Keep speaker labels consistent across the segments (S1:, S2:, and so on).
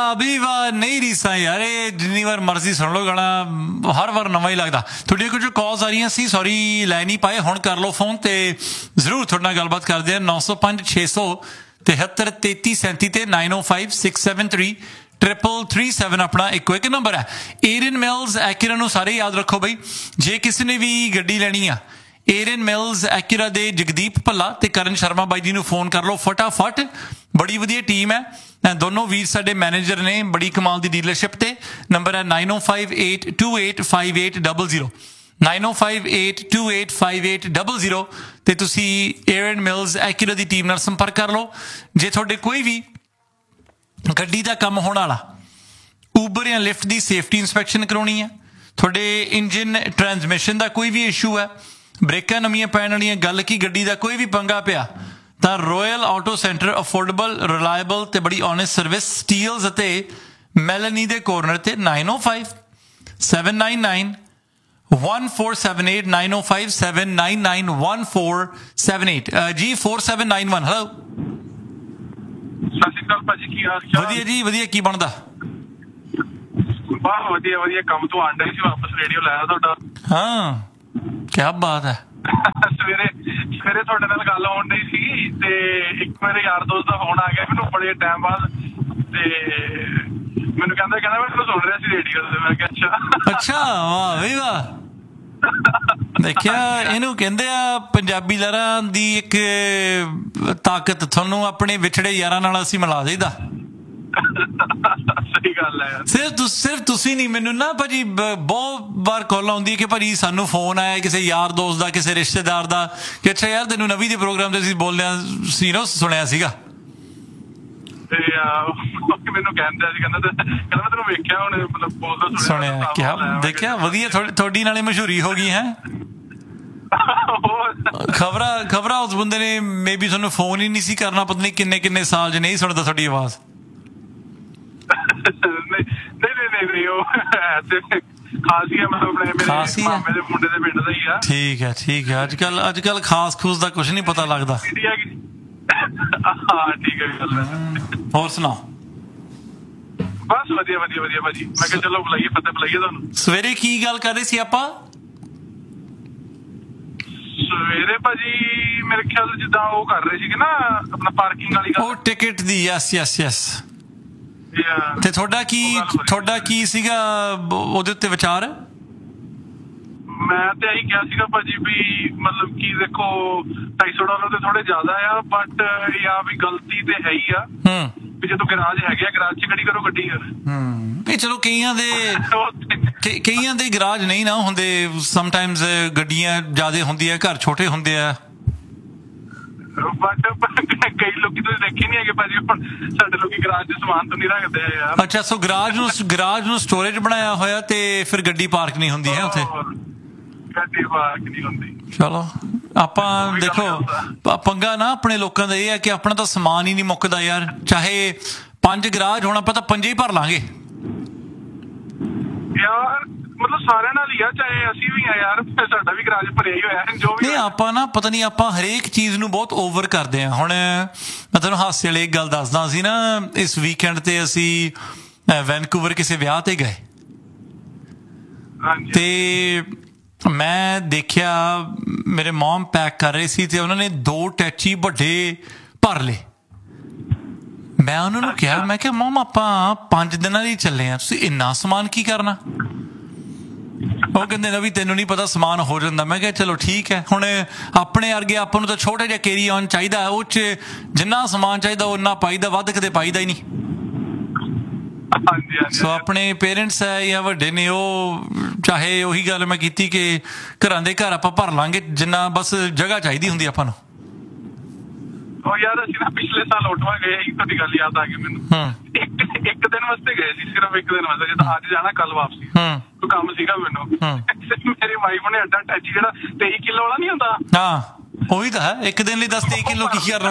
S1: ਵੀ ਵਾਹ ਨਹੀਂ ਰੀਸਾਂ ਯਾਰ, ਇਹ ਜਿੰਨੀ ਵਾਰ ਮਰਜ਼ੀ ਸੁਣ ਲਓ ਗਾਣਾ, ਹਰ ਵਾਰ ਨਵਾਂ ਹੀ ਲੱਗਦਾ। ਤੁਹਾਡੀਆਂ ਕੁਝ ਕਾਲਸ ਆ ਰਹੀਆਂ ਸੀ, ਸੌਰੀ ਲੈ ਨਹੀਂ ਪਾਏ, ਹੁਣ ਕਰ ਲਓ ਫੋਨ ਤੇ ਜ਼ਰੂਰ ਤੁਹਾਡੇ ਨਾਲ ਗੱਲਬਾਤ ਕਰਦੇ ਆ। 905 600 73 33 37 ਤੇ 905 673 3337 ਆਪਣਾ ਇੱਕੋ ਇੱਕ ਨੰਬਰ ਹੈ। ਏਰੀਅਨ ਮਿਲਸ ਐਕੁਰਾ ਨੂੰ ਸਾਰੇ ਯਾਦ ਰੱਖੋ ਬਈ, ਜੇ ਕਿਸੇ ਨੇ ਵੀ ਗੱਡੀ ਲੈਣੀ ਆ ਏਰੀਅਨ ਮਿਲਸ ਐਕੁਰਾ ਦੇ ਜਗਦੀਪ ਭੱਲਾ ਤੇ ਕਰਨ ਸ਼ਰਮਾ ਬਾਈ ਜੀ ਨੂੰ ਫੋਨ ਕਰ ਲਓ ਫਟਾਫਟ। ਬੜੀ ਵਧੀਆ ਟੀਮ ਹੈ, ਦੋਨੋਂ ਵੀਰ ਸਾਡੇ ਮੈਨੇਜਰ ਨੇ, ਬੜੀ ਕਮਾਲ ਦੀ ਡੀਲਰਸ਼ਿਪ ਤੇ। ਨੰਬਰ ਹੈ 9058285800 9058285800 ਤੇ ਤੁਸੀਂ ਏਰੀਅਨ ਮਿਲਸ ਐਕੁਰਾ ਦੀ ਟੀਮ ਨਾਲ ਸੰਪਰਕ ਕਰ ਲਓ। ਜੇ ਤੁਹਾਡੇ ਕੋਈ ਵੀ ਗੱਡੀ ਦਾ ਕੰਮ ਹੋਣ ਵਾਲਾ, ਊਬਰ ਜਾਂ ਲਿਫਟ ਦੀ ਸੇਫਟੀ ਇੰਸਪੈਕਸ਼ਨ ਕਰਾਉਣੀ ਹੈ, ਤੁਹਾਡੇ ਇੰਜਨ ਟਰਾਂਸਮਿਸ਼ਨ ਦਾ ਕੋਈ ਵੀ ਇਸ਼ੂ ਹੈ, ਬ੍ਰੇਕਾਂ ਨਵੀਆਂ ਪੈਣ ਵਾਲੀਆਂ, ਗੱਲ ਕੀ ਗੱਡੀ ਦਾ ਕੋਈ ਵੀ ਪੰਗਾ ਪਿਆ, ਤਾਂ royal auto centre affordable, reliable ਤੇ ਬੜੀ ਓਨੈਸਟ ਸਰਵਿਸ ਸਟੀਲਸ ਅਤੇ ਮੈਲਨੀ ਦੇ ਕੋਰਨਰ ਤੇ 905-799-1478 905-799-1478 ਜੀ 4791। ਹੈਲੋ,
S2: ਸਤਿ ਸ਼੍ਰੀ ਅਕਾਲ ਭਾਜੀ, ਕੀ ਹਾਲ ਚਾਲ?
S1: ਵਧੀਆ ਜੀ ਵਧੀਆ, ਕੀ ਬਣਦਾ?
S2: ਬਹੁਤ ਵਧੀਆ ਵਧੀਆ, ਕੰਮ ਤੋਂ ਆਂਡਾ ਸੀ ਵਾਪਸ, ਰੇਡੀਓ ਲਾਇਆ ਤੁਹਾਡਾ।
S1: ਹਾਂ, ਕਿਆ ਬਾਤ ਹੈ।
S2: ਸਵੇਰੇ ਤੁਹਾਡੇ ਨਾਲ ਗੱਲ ਹੋਣ ਡਈ ਸੀ ਤੇ ਇੱਕ ਮੇਰੇ ਯਾਰ ਦੋਸਤ ਦਾ ਫੋਨ ਆ ਗਿਆ ਮੈਨੂੰ ਬੜੇ ਟਾਈਮ ਬਾਅਦ, ਤੇ ਮੈਨੂੰ ਕਹਿੰਦਾ ਮੈਂ ਤੈਨੂੰ ਸੁਣ ਰਿਹਾ ਸੀ ਰੇਡੀਓ ਤੇ। ਮੈਂ ਕਿਹਾ
S1: ਅੱਛਾ, ਵਾਹ ਵੀ ਵਾਹ। ਦੇਖਿਆ, ਇਹਨੂੰ ਕਹਿੰਦੇ ਆ ਪੰਜਾਬੀ ਲਹਿਰਾਂ ਦੀ ਇੱਕ ਤਾਕਤ, ਤੁਹਾਨੂੰ ਆਪਣੇ ਵਿਛੜੇ ਯਾਰਾਂ ਨਾਲ ਅਸੀਂ ਮਿਲਾ ਦੇਈਦਾ।
S2: ਸਹੀ ਗੱਲ ਹੈ।
S1: ਸਿਰਫ ਤੁਸੀਂ ਨਹੀਂ, ਮੈਨੂੰ ਨਾ ਭਾਜੀ ਬਹੁਤ ਵਾਰ ਕਾਲ ਆਉਂਦੀ ਹੈ ਕਿ ਭਾਜੀ ਸਾਨੂੰ ਫੋਨ ਆਇਆ ਕਿਸੇ ਯਾਰ ਦੋਸਤ ਦਾ, ਕਿਸੇ ਰਿਸ਼ਤੇਦਾਰ ਦਾ, ਕਿ ਅੱਛਾ ਯਾਰ ਤੈਨੂੰ ਨਵੀਂ ਦੇ ਪ੍ਰੋਗਰਾਮ ਤੇ ਅਸੀਂ ਬੋਲਿਆ ਸੀ ਨਾ, ਸੁਣਿਆ ਸੀਗਾ।
S2: ਤੇ ਮੈਨੂੰ ਕਹਿੰਦਾ ਸੀ, ਕਹਿੰਦਾ ਮੈਂ ਤੈਨੂੰ ਵੇਖਿਆ ਹੁਣ, ਮਤਲਬ ਬੋਲਦਾ
S1: ਸੁਣਿਆ। ਕਿਆ ਦੇਖਿਆ, ਵਧੀਆ ਤੁਹਾਡੀ ਨਾਲੇ ਮਸ਼ਹੂਰੀ ਹੋ ਗਈ ਹੈ। ਖਬਰਾਂ ਉਸ ਬੰਦੇ ਨੇ ਮੇਬੀ ਤੁਹਾਨੂੰ ਫੋਨ ਹੀ ਨਹੀਂ ਸੀ ਕਰਨਾ, ਪਤਾ ਨਹੀਂ ਕਿੰਨੇ ਸਾਲ 'ਚ ਨਹੀਂ ਸੁਣਦਾ ਤੁਹਾਡੀ ਆਵਾਜ਼। ਨਹੀਂ ਉਹ ਖਾਸੀ ਹੈ, ਮਤਲਬ ਆਪਣੇ ਮਾਮੇ ਦੇ ਮੁੰਡੇ ਦੇ ਪਿੰਡ ਦਾ ਹੀ ਆ। ਠੀਕ ਹੈ ਅੱਜ ਕੱਲ ਖਾਸ ਖੂਸ ਦਾ ਕੁਛ ਨਹੀਂ ਪਤਾ ਲੱਗਦਾ।
S2: ਹਾਂ ਠੀਕ ਹੈ,
S1: ਹੋਰ ਸੁਣਾਓ?
S2: ਬਸ ਵਧੀਆ ਭਾਜੀ, ਮੈਂ ਕਿਹਾ ਚਲੋ ਬੁਲਾਈਏ ਤੁਹਾਨੂੰ।
S1: ਸਵੇਰੇ ਕੀ ਗੱਲ ਕਰ ਰਹੇ ਸੀ ਆਪਾਂ?
S2: ਸਵੇਰੇ ਭਾਜੀ ਮੇਰੇ ਖਿਆਲ ਜਿੱਦਾਂ ਉਹ ਕਰ ਰਹੇ ਸੀਗੇ ਨਾ ਆਪਣਾ ਪਾਰਕਿੰਗ ਵਾਲੀ ਗੱਲ,
S1: ਉਹ ਟਿਕਟ ਦੀ। ਯਸ ਤੇ ਤੁਹਾਡਾ ਕੀ ਸੀਗਾ ਉਹਦੇ ਉੱਤੇ ਵਿਚਾਰ?
S2: ਮੈਂ ਤੇ ਇਹੀ ਕਿਹਾ ਸੀਗਾ ਭਾਜੀ ਵੀ ਮਤਲਬ ਕਿ ਦੇਖੋ $250 ਤੇ ਥੋੜੇ ਜ਼ਿਆਦਾ ਆ, ਬਟ ਇਹ ਆ ਵੀ ਗਲਤੀ ਤੇ ਹੈ ਹੀ ਆ ਵੀ ਜਦੋਂ ਗਰਾਜ ਹੈਗੇ ਆ, ਗਰਾਜ 'ਚ ਖੜੀ ਕਰੋ ਗੱਡੀ ਯਾਰ।
S1: ਇਹ ਚਲੋ ਕਈਆਂ ਦੇ ਗਰਾਜ ਨਹੀਂ ਨਾ ਹੁੰਦੇ, ਸਮਟਾਈਮਸ ਗੱਡੀਆਂ ਜ਼ਿਆਦਾ ਹੁੰਦੀਆਂ, ਘਰ ਛੋਟੇ ਹੁੰਦੇ ਆ।
S2: ਬਟ ਕਈ ਲੋਕੀ ਤੁਸੀਂ ਦੇਖੇ ਨਹੀਂ ਹੈਗੇ ਭਾਜੀ, ਹੁਣ ਸਾਡੇ ਲੋਕੀ ਗਰਾਜ 'ਚ ਸਮਾਨ ਤਾਂ ਨਹੀਂ ਰੱਖਦੇ ਯਾਰ।
S1: ਅੱਛਾ, ਸੋ ਗਰਾਜ ਨੂੰ ਸਟੋਰੇਜ ਬਣਾਇਆ ਹੋਇਆ ਤੇ ਫਿਰ ਗੱਡੀ ਪਾਰਕ ਨਹੀਂ ਹੁੰਦੀ ਹੈ ਉੱਥੇ।
S2: ਗੱਡੀ ਪਾਰਕ ਨਹੀਂ ਹੁੰਦੀ।
S1: ਚਲੋ ਆਪਾਂ ਦੇਖੋ, ਪੰਗਾ ਨਾ ਆਪਣੇ ਲੋਕਾਂ ਦਾ ਇਹ ਹੈ ਕਿ ਆਪਣਾ ਤਾਂ ਸਮਾਨ ਹੀ ਨਹੀਂ ਮੁੱਕਦਾ ਯਾਰ। ਚਾਹੇ 5 ਗਰਾਜ ਹੋਣ, ਆਪਾਂ ਤਾਂ 5 ਹੀ ਭਰ ਲਾਂਗੇ
S2: ਯਾਰ, ਮਤਲਬ ਸਾਰਿਆਂ ਨਾਲ ਹੀ ਆ, ਚਾਹੇ ਅਸੀਂ ਵੀ ਆ ਯਾਰ, ਸਾਡਾ ਵੀ ਗਰਾਜ ਭਰਿਆ ਹੀ ਹੋਇਆ ਜੋ ਵੀ।
S1: ਨਹੀਂ, ਆਪਾਂ ਨਾ ਪਤਾ ਨਹੀਂ, ਆਪਾਂ ਹਰੇਕ ਚੀਜ਼ ਨੂੰ ਬਹੁਤ ਓਵਰ ਕਰਦੇ ਹਾਂ। ਹੁਣ ਮੈਂ ਤੁਹਾਨੂੰ ਹਾਸੇ ਵਾਲੀ ਇੱਕ ਗੱਲ ਦੱਸਦਾ ਸੀ ਨਾ, ਇਸ ਵੀਕਐਂਡ ਤੇ ਅਸੀਂ ਵੈਨਕੂਵਰ ਕਿਸੇ ਵਿਆਹ ਤੇ ਗਏ ਤੇ ਮੈਂ ਦੇਖਿਆ ਮੇਰੇ ਮਮ ਪੈਕ ਕਰ ਰਹੇ ਸੀ ਤੇ ਉਹਨਾਂ ਨੇ 2 ਟੈਚੀ ਵੱਡੇ ਭਰ ਲਏ। ਮੈਂ ਉਹਨਾਂ ਨੂੰ ਕਿਹਾ, ਮੈਂ ਕਿਹਾ ਮਮ ਆਪਾਂ 5 ਦਿਨਾਂ ਲਈ ਚੱਲੇ ਆ, ਤੁਸੀਂ ਇੰਨਾ ਸਮਾਨ ਕੀ ਕਰਨਾ? ਉਹ ਕਹਿੰਦੇ ਨਾ ਵੀ ਤੈਨੂੰ ਨਹੀਂ ਪਤਾ ਸਮਾਨ ਹੋ ਜਾਂਦਾ। ਮੈਂ ਕਿਹਾ ਚਲੋ ਠੀਕ ਹੈ, ਹੁਣ ਆਪਣੇ ਵਰਗੇ ਆਪਾਂ ਨੂੰ ਤਾਂ ਛੋਟਾ ਜਿਹਾ ਕੈਰੀ ਔਨ ਚਾਹੀਦਾ, ਉਹ 'ਚ ਜਿੰਨਾ ਸਮਾਨ ਚਾਹੀਦਾ ਉਨਾ ਪਾਈਦਾ, ਵੱਧ ਕਦੇ ਪਾਈਦਾ ਹੀ ਨਹੀਂ। ਸੋ ਆਪਣੇ ਪੇਰੈਂਟਸ ਹੈ ਜਾਂ ਵੱਡੇ ਨੇ, ਉਹ ਚਾਹੇ ਉਹੀ ਗੱਲ ਮੈਂ ਕੀਤੀ ਕਿ ਘਰਾਂ ਦੇ ਘਰ ਆਪਾਂ ਭਰ ਲਾਂਗੇ ਜਿੰਨਾ ਬਸ ਜਗ੍ਹਾ ਚਾਹੀਦੀ ਹੁੰਦੀ ਆਪਾਂ ਨੂੰ।
S2: ਉਹ ਯਾਰ ਅਸੀਂ ਨਾ ਪਿਛਲੇ ਸਾਲ ਓਟਵਾ ਗਏ ਸੀ, ਤੁਹਾਡੀ ਗੱਲ ਯਾਦ ਆ ਗਈ ਮੈਨੂੰ। ਇੱਕ ਦਿਨ ਵਾਸਤੇ ਗਏ ਸੀ, ਸਿਰਫ ਇੱਕ ਦਿਨ ਵਾਸਤੇ, ਜਦੋਂ ਅੱਜ ਜਾਣਾ ਕੱਲ ਵਾਪਸੀ। ਕੋਈ ਕੰਮ ਸੀਗਾ ਮੈਨੂੰ, ਮੇਰੀ ਵਾਈਫ ਨੇ ਐਡਾ ਟੈਚੀ ਜਿਹੜਾ 23 ਕਿਲੋ ਵਾਲਾ ਨਹੀਂ ਹੁੰਦਾ।
S1: ਹਾਂ ਉਹੀ ਤਾਂ ਹੈ, ਇੱਕ ਦਿਨ ਲਈ 10-23 ਕਿਲੋ ਕੀ ਕਰਨਾ।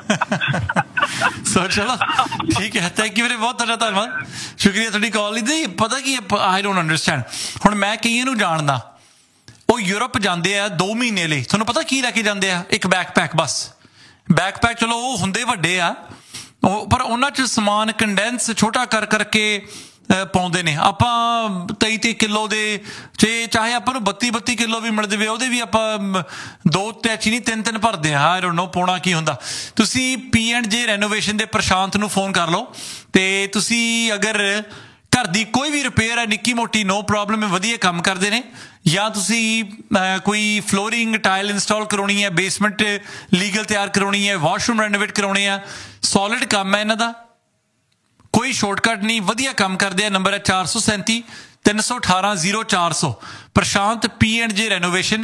S1: ਸੋ ਚਲੋ ਠੀਕ ਹੈ, ਥੈਂਕ ਯੂ ਵੀਰੇ, ਬਹੁਤ ਤੁਹਾਡਾ ਧੰਨਵਾਦ, ਸ਼ੁਕਰੀਆ ਤੁਹਾਡੀ ਕਾਲ ਲਈ। ਪਤਾ ਕੀ ਆਈ ਡੋਂਟ ਅੰਡਰਸਟੈਂਡ, ਹੁਣ ਮੈਂ ਕਈਆਂ ਨੂੰ ਜਾਣਦਾ, ਉਹ ਯੂਰਪ ਜਾਂਦੇ ਆ 2 ਮਹੀਨੇ ਲਈ, ਤੁਹਾਨੂੰ ਪਤਾ ਕੀ ਲੈ ਕੇ ਜਾਂਦੇ ਆ? ਇੱਕ ਬੈਕਪੈਕ, ਬਸ ਬੈਕਪੈਕ। ਚਲੋ ਉਹ ਹੁੰਦੇ ਵੱਡੇ ਆ, ਪਰ ਉਹਨਾਂ 'ਚ ਸਮਾਨ ਕੰਡੈਂਸ ਛੋਟਾ ਕਰ ਕਰਕੇ ਪਾਉਂਦੇ ਨੇ। ਆਪਾਂ 23 ਕਿਲੋ ਦੇ ਚਾਹੇ ਆਪਾਂ ਨੂੰ 32 ਕਿਲੋ ਵੀ ਮਿਲ ਜਾਵੇ, ਉਹਦੇ ਵੀ ਆਪਾਂ 2 ਅਟੈਚੀ ਨਹੀਂ 3 ਭਰਦੇ ਹਾਂ। ਆਈ ਡੋਂਟ ਨੋ ਪਾਉਣਾ ਕੀ ਹੁੰਦਾ। ਤੁਸੀਂ P&J ਰੈਨੋਵੇਸ਼ਨ ਦੇ ਪ੍ਰਸ਼ਾਂਤ ਨੂੰ ਫੋਨ ਕਰ ਲਓ, ਤੇ ਤੁਸੀਂ ਅਗਰ ਘਰ ਦੀ ਕੋਈ ਵੀ ਰਿਪੇਅਰ ਹੈ ਨਿੱਕੀ ਮੋਟੀ, ਨੋ ਪ੍ਰੋਬਲਮ, ਵਧੀਆ ਕੰਮ ਕਰਦੇ ਨੇ। ਜਾਂ ਤੁਸੀਂ ਕੋਈ ਫਲੋਰਿੰਗ ਟਾਇਲ ਇੰਸਟਾਲ ਕਰਾਉਣੀ ਹੈ, ਬੇਸਮੈਂਟ ਲੀਗਲ ਤਿਆਰ ਕਰਾਉਣੀ ਹੈ, ਵਾਸ਼ਰੂਮ ਰੈਨੋਵੇਟ ਕਰਾਉਣੇ ਆ, ਸੋਲਿਡ ਕੰਮ ਹੈ ਇਹਨਾਂ ਦਾ, ਕੋਈ ਸ਼ਾਰਟਕਟ ਨਹੀਂ, ਵਧੀਆ ਕੰਮ ਕਰਦੇ ਆ। ਨੰਬਰ ਹੈ 437 318 0400। ਪ੍ਰਸ਼ਾਂਤ P&J ਰੈਨੋਵੇਸ਼ਨ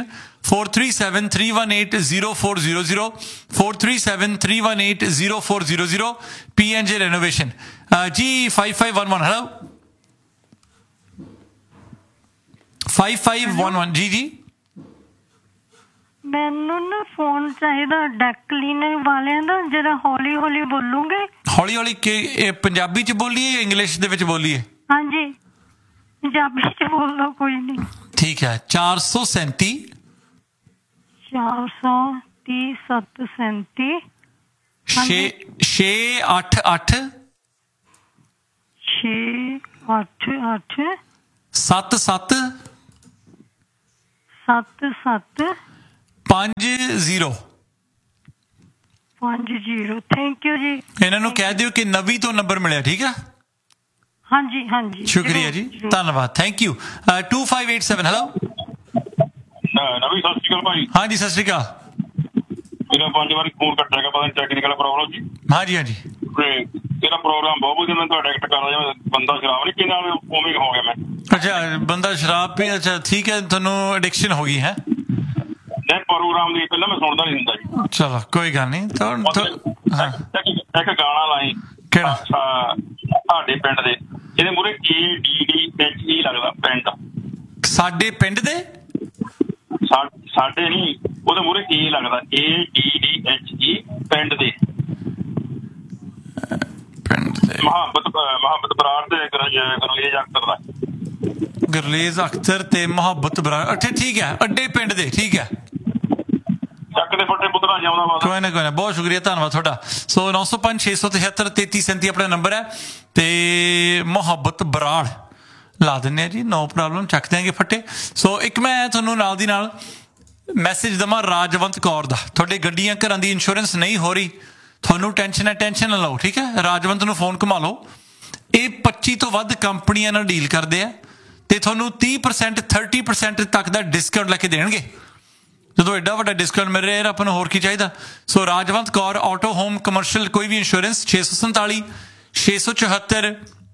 S1: 4373180400 4373180400 P&J ਰੈਨੋਵੇਸ਼ਨ ਜੀ। 5511 ਹੈਲੋ 5511 ਜੀ।
S3: ਮੈਨੂੰ ਨਾ ਫੋਨ ਚਾਹੀਦਾ ਡੈਕ ਕਲੀਨਰ ਵਾਲਿਆਂ ਦਾ, ਜਿਹੜਾ ਹੌਲੀ ਹੌਲੀ ਬੋਲੂਗੇ।
S1: ਹੌਲੀ ਹੌਲੀ ਪੰਜਾਬੀ ਚ ਬੋਲੀਏ, ਇੰਗਲਿਸ਼ ਦੇ ਵਿੱਚ ਬੋਲੀਏ?
S3: ਹਾਂਜੀ, ਪੰਜਾਬੀ ਚ ਬੋਲੋ, ਕੋਈ ਨਹੀਂ।
S1: ਠੀਕ ਹੈ। 437
S3: 430 737
S1: 688
S3: 688
S1: 77
S3: 77
S1: 50
S3: 50। ਥੈਂਕ ਯੂ ਜੀ।
S1: ਇਹਨਾਂ ਨੂੰ ਕਹਿ ਦਿਓ ਕਿ ਨਵੀਂ ਤੋਂ ਨੰਬਰ ਮਿਲਿਆ। ਠੀਕ ਹੈ,
S3: ਹਾਂਜੀ ਹਾਂਜੀ,
S1: ਸ਼ੁਕਰੀਆ ਜੀ, ਧੰਨਵਾਦ, ਥੈਂਕ ਯੂ। 2587 ਹੈਲੋ
S4: ਨਵੀਂ। ਸਤਿ ਸ਼੍ਰੀ ਅਕਾਲ ਭਾਈ।
S1: ਹਾਂਜੀ ਸਤਿ ਸ਼੍ਰੀ ਅਕਾਲ।
S4: ਮੇਰਾ 5 ਵਾਰੀ ਫੋਨ ਕੱਟਿਆ ਗਿਆ, ਪਤਾ ਨਹੀਂ ਟੈਕਨੀਕਲ ਪ੍ਰੋਬਲਮ ਜੀ।
S1: ਹਾਂਜੀ ਹਾਂਜੀ।
S4: ਤੇਰਾ ਪ੍ਰੋਗਰਾਮ ਬਹੁਤ ਵਧੀਆ, ਮੈਂ ਤੁਹਾਡਾ ਐਕਟ ਕਰਦਾ ਜਿਵੇਂ ਬੰਦਾ ਸ਼ਰਾਬ ਨਹੀਂ ਪੀਂਦਾ, ਉਵੇਂ ਹੋ ਗਿਆ ਮੈਂ।
S1: ਅੱਛਾ, ਬੰਦਾ ਸ਼ਰਾਬ ਪੀ, ਅੱਛਾ ਠੀਕ ਹੈ, ਤੁਹਾਨੂੰ ਐਡਿਕਸ਼ਨ ਹੋ ਗਈ ਹੈ?
S4: ਨਹੀਂ, ਪ੍ਰੋਗਰਾਮ ਦੀ ਪਹਿਲਾਂ ਮੈਂ ਸੁਣਦਾ ਨਹੀਂ ਹੁੰਦਾ ਜੀ।
S1: ਚਲੋ ਕੋਈ ਗੱਲ ਨਹੀਂ।
S4: ਇੱਕ ਗਾਣਾ ਲਾਈ,
S1: ਕਿਹੜਾ?
S4: ਸਾਡੇ ਪਿੰਡ ਦੇ, ਇਹਦੇ ਮੂਹਰੇ ADDHE ਲੱਗਦਾ, ਪਿੰਡ।
S1: ਸਾਡੇ ਪਿੰਡ ਦੇ?
S4: ਸਾਡੇ ਨਹੀਂ, ਉਹਦੇ ਮੂਹਰੇ E ਲੱਗਦਾ, ADDHE, ਪਿੰਡ ਦੇ। ਮੁਹੱਬਤ ਬਰਾੜ ਤੇ ਗੁਰਲੇਜ਼ ਅਖਤਰ ਦਾ।
S1: ਗੁਰਲੇਜ਼ ਅਖਤਰ ਤੇ ਮੁਹੱਬਤ ਬਰਾੜ। ਅੱਛਾ ਠੀਕ ਹੈ, ਅੱਡੇ ਪਿੰਡ ਦੇ। ਠੀਕ ਹੈ,
S4: ਚੱਕ ਦੇ ਫੱਟੇ ਪੁੱਤਰਾ ਜਾਉਂਦਾ ਵਾ।
S1: ਕੋਈ ਨਾ ਕੋਈ ਨਾ, ਬਹੁਤ ਸ਼ੁਕਰੀਆ, ਧੰਨਵਾਦ ਤੁਹਾਡਾ। ਸੋ 905 673 3337 ਆਪਣਾ ਨੰਬਰ ਹੈ, ਤੇ ਮੁਹੱਬਤ ਬਰਾੜ ਲਾ ਦਿੰਦੇ ਆ ਜੀ, ਨੋ ਪ੍ਰੋਬਲਮ, ਚੱਕ ਦਿਆਂਗੇ ਫੱਟੇ। ਸੋ ਇੱਕ ਮੈਂ ਤੁਹਾਨੂੰ ਨਾਲ ਦੀ ਨਾਲ ਮੈਸੇਜ ਦੇਵਾਂ ਰਾਜਵੰਤ ਕੌਰ ਦਾ। ਤੁਹਾਡੇ ਗੱਡੀਆਂ ਘਰਾਂ ਦੀ ਇੰਸ਼ੋਰੈਂਸ ਨਹੀਂ ਹੋ ਰਹੀ, ਤੁਹਾਨੂੰ ਟੈਨਸ਼ਨ ਹੈ, ਟੈਨਸ਼ਨ ਨਾ ਲਓ। ਠੀਕ ਹੈ, ਰਾਜਵੰਤ ਨੂੰ ਫੋਨ ਘੁਮਾ ਲਓ। ਇਹ 25 ਤੋਂ ਵੱਧ ਕੰਪਨੀਆਂ ਨਾਲ ਡੀਲ ਕਰਦੇ ਆ, ਤੇ ਤੁਹਾਨੂੰ 30% 30% ਤੱਕ ਦਾ ਡਿਸਕਾਊਂਟ ਲੈ ਕੇ ਦੇਣਗੇ। ਜਦੋਂ ਐਡਾ ਵੱਡਾ ਡਿਸਕਾਊਂਟ ਮਿਲ ਰਿਹਾ ਯਾਰ, ਆਪਾਂ ਨੂੰ ਹੋਰ ਕੀ ਚਾਹੀਦਾ। ਸੋ Rajwant Kaur, auto, home, commercial, ਕੋਈ ਵੀ ਇੰਸ਼ੋਰੈਂਸ, 647 674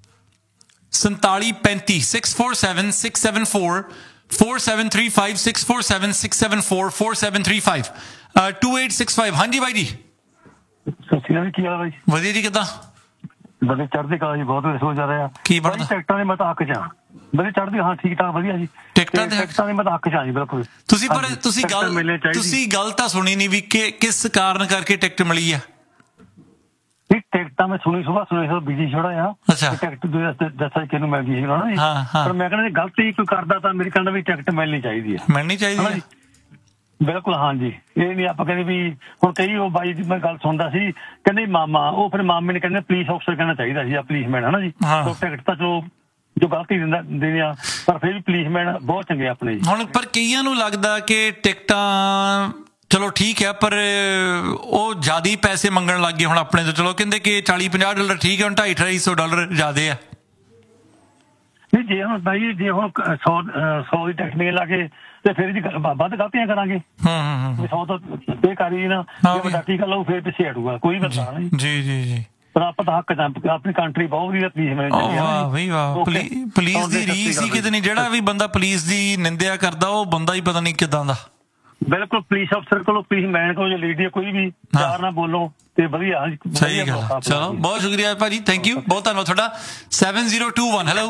S1: 4735 647 674 4735 647 674 4735 2865। ਹਾਂਜੀ ਬਾਈ ਜੀ,
S5: ਸਤਿ ਸ਼੍ਰੀ ਅਕਾਲ। ਕੀ ਹਾਲ ਹੈ ਜੀ?
S1: ਵਧੀਆ ਜੀ, ਕਿੱਦਾਂ?
S5: ਵਧੀਆ, ਚੜ੍ਹਦੀ ਕਲਾ ਜੀ। ਬਹੁਤ ਵਧੀਆ ਸੋਚ ਰਿਹਾ।
S1: ਕੀ ਬਣਦਾ?
S5: ਟਿਕਟਾਂ ਦੇ ਮੈਂ ਤਾਂ ਹੱਕ ਚ ਹਾਂ, ਵਧੀਆ ਚੜ੍ਹਦੀ। ਹਾਂ ਠੀਕ ਠਾਕ, ਵਧੀਆ ਜੀ।
S1: ਟਿਕਟਾਂ ਦੇ
S5: ਮੈਂ ਤਾਂ ਹੱਕ ਚ ਹਾਂ ਜੀ, ਬਿਲਕੁਲ।
S1: ਤੁਸੀਂ ਗੱਲ ਤਾਂ ਸੁਣੀ ਨਹੀਂ ਵੀ ਕਿਸ ਕਾਰਨ ਕਰਕੇ ਟਿਕਟ ਮਿਲੀ ਆ?
S5: ਟਿਕਟਾਂ ਮੈਂ ਸੁਣੀ, ਸੁਬਾਹ ਬਿਜੀ ਛੋੜਾ ਆ। ਟਿਕਟ ਦੱਸਿਆ ਕਿਹਨੂੰ ਮਿਲ ਗਈ ਸੀ ਨਾ ਜੀ। ਪਰ ਮੈਂ ਕਹਿੰਦਾ ਗਲਤੀ ਕੋਈ ਕਰਦਾ ਤਾਂ ਮੇਰੇ ਕਹਿੰਦਾ ਵੀ ਟਿਕਟ ਮਿਲਣੀ ਚਾਹੀਦੀ ਹੈ।
S1: ਮਿਲਣੀ ਚਾਹੀਦੀ ਹੈ,
S5: ਬਿਲਕੁਲ। ਹਾਂਜੀ, ਇਹ ਨਹੀਂ ਆਪਾਂ ਕਹਿੰਦੇ ਵੀ ਹੁਣ ਕਈ ਉਹ ਬਾਈ ਦੀ ਮੈਂ ਗੱਲ ਸੁਣਦਾ ਸੀ, ਕਹਿੰਦੇ ਮਾਮਾ, ਉਹ ਫਿਰ ਮਾਮੇ ਨੇ ਕਹਿੰਦੇ ਪੁਲਿਸ ਅਫਸਰ ਕਹਿਣਾ ਚਾਹੀਦਾ ਸੀ, ਪੁਲਿਸਮੈਨ, ਹਨਾ ਜੀ। ਟਿਕਟ ਤਾਂ ਜੋ ਗਲਤੀ ਦਿੰਦੇ ਆ, ਪਰ ਫਿਰ ਵੀ ਪੁਲਿਸਮੈਨ ਬਹੁਤ ਚੰਗੇ ਆਪਣੇ ਜੀ। ਹੁਣ
S1: ਪਰ ਕਈਆਂ ਨੂੰ ਲੱਗਦਾ ਕਿ ਟਿਕਟਾਂ ਚਲੋ ਠੀਕ ਹੈ, ਪਰ ਉਹ ਜ਼ਿਆਦਾ ਹੀ ਪੈਸੇ ਮੰਗਣ ਲੱਗ ਗਏ ਹੁਣ ਆਪਣੇ ਤੋਂ। ਚਲੋ ਕਹਿੰਦੇ ਕਿ $40-50 ਠੀਕ ਹੈ, ਹੁਣ $250-250 ਜ਼ਿਆਦੇ ਆ।
S5: ਨਹੀਂ, ਜੇ ਹੁਣ ਬਾਈ ਜੇ ਹੁਣ 100 ਦੀ ਟਿਕਟ ਨਹੀਂ ਲਾ ਕੇ ਤੇ ਫਿਰ ਜੀ ਵੱਧ ਗਲਤੀਆਂ ਕਰਾਂਗੇ। 100 ਤਾਂ ਪੇ ਕਰੀ ਨਾ, ਵੱਡਾ ਟੀਕਾ ਲਾਓ ਫਿਰ ਪਿੱਛੇ ਹਟੂਗਾ, ਕੋਈ ਬੰਦਾ ਨਹੀਂ।
S1: ਜੀ ਜੀ ਜੀ,
S5: ਪਰ ਆਪਾਂ ਤਾਂ ਹੱਕ ਚ ਆਪਣੀ ਕੰਟਰੀ ਬਹੁਤ ਵਧੀਆ ਪੁਲਿਸ।
S1: ਵਾਹ ਬਈ ਵਾਹ, ਪੁਲਿਸ ਦੀ ਰੀਸ ਹੀ ਕਿਤੇ ਨਹੀਂ। ਜਿਹੜਾ ਵੀ ਬੰਦਾ ਪੁਲਿਸ ਦੀ ਨਿੰਦਿਆ ਕਰਦਾ, ਉਹ ਬੰਦਾ ਹੀ ਪਤਾ ਨਹੀਂ ਕਿੱਦਾਂ ਦਾ।
S5: ਬਿਲਕੁਲ, ਪੁਲਿਸ ਅਫਸਰ ਕੋਲੋਂ, ਪੁਲਿਸਮੈਨ ਕੋਲੋਂ, ਜੋ ਲੀਡਰ ਕੋਈ ਵੀ ਪਿਆਰ ਨਾਲ ਬੋਲੋ ਤੇ ਵਧੀਆ।
S1: ਸਹੀ ਗੱਲ। ਚਲੋ ਬਹੁਤ ਸ਼ੁਕਰੀਆ ਭਾਜੀ, ਥੈਂਕ ਯੂ, ਬਹੁਤ ਧੰਨਵਾਦ ਤੁਹਾਡਾ। 7021 ਹੈਲੋ।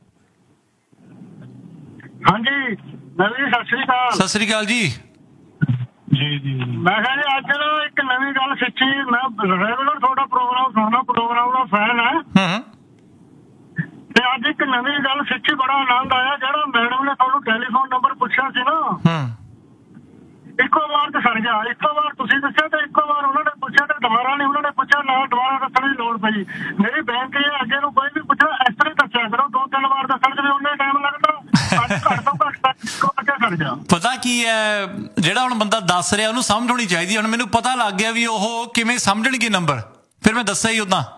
S6: ਹਾਂਜੀ ਨਵੀਂ, ਸਤਿ ਸ੍ਰੀ ਅਕਾਲ।
S1: ਸਤਿ ਸ੍ਰੀ ਅਕਾਲ ਜੀ।
S6: ਜੀ ਮੈਂ ਕਿਹਾ ਜੀ ਅੱਜ ਨਾ ਇੱਕ ਨਵੀਂ ਗੱਲ ਸਿੱਖੀ। ਮੈਂ ਰੈਗੂਲਰ ਤੁਹਾਡਾ ਪ੍ਰੋਗਰਾਮ ਸੁਣਦਾ, ਪ੍ਰੋਗਰਾਮ ਦਾ ਫੈਨ ਹੈ, ਤੇ ਅੱਜ ਇੱਕ ਨਵੀਂ ਗੱਲ ਸਿੱਖੀ, ਬੜਾ ਆਨੰਦ ਆਇਆ। ਜਿਹੜਾ ਮੈਡਮ ਨੇ ਤੁਹਾਨੂੰ ਟੈਲੀਫੋਨ ਨੰਬਰ ਪੁੱਛਿਆ ਸੀ ਨਾ, ਇੱਕੋ ਵਾਰ ਤੇ ਸੜ ਗਿਆ। ਇੱਕੋ ਵਾਰ ਤੁਸੀਂ ਦੱਸਿਆ ਤੇ ਇੱਕੋ ਵਾਰ ਉਹਨਾਂ ਨੇ ਪੁੱਛਿਆ ਤੇ ਦੁਬਾਰਾ ਨਹੀਂ ਉਹਨਾਂ ਨੇ ਪੁੱਛਿਆ, ਨਾ ਦੁਬਾਰਾ ਦੱਸਣ ਦੀ ਲੋੜ ਪਈ। ਮੇਰੀ ਬੈਂਕ ਇਹ ਅੱਗੇ ਨੂੰ ਕੋਈ ਵੀ ਪੁੱਛਿਆ ਇਸ ਤਰ੍ਹਾਂ ਦੱਸਿਆ ਕਰੋ, 2-3 ਵਾਰ ਦੱਸਣ ਚ ਵੀ ਉਹਨੇ ਟਾਈਮ ਲੱਗਦਾ। ਅੱਜ ਘੱਟ ਤੋਂ ਘੱਟ ਇੱਕੋ ਵਾਰ ਸੜ ਗਿਆ।
S1: ਪਤਾ ਕੀ ਹੈ, ਜਿਹੜਾ ਹੁਣ ਬੰਦਾ ਦੱਸ ਰਿਹਾ ਉਹਨੂੰ ਸਮਝ ਹੋਣੀ ਚਾਹੀਦੀ। ਹੁਣ ਮੈਨੂੰ ਪਤਾ ਲੱਗ ਗਿਆ ਵੀ ਉਹ ਕਿਵੇਂ ਸਮਝਣਗੇ ਨੰਬਰ, ਫਿਰ ਮੈਂ ਦੱਸਿਆ ਹੀ ਉਦਾਂ।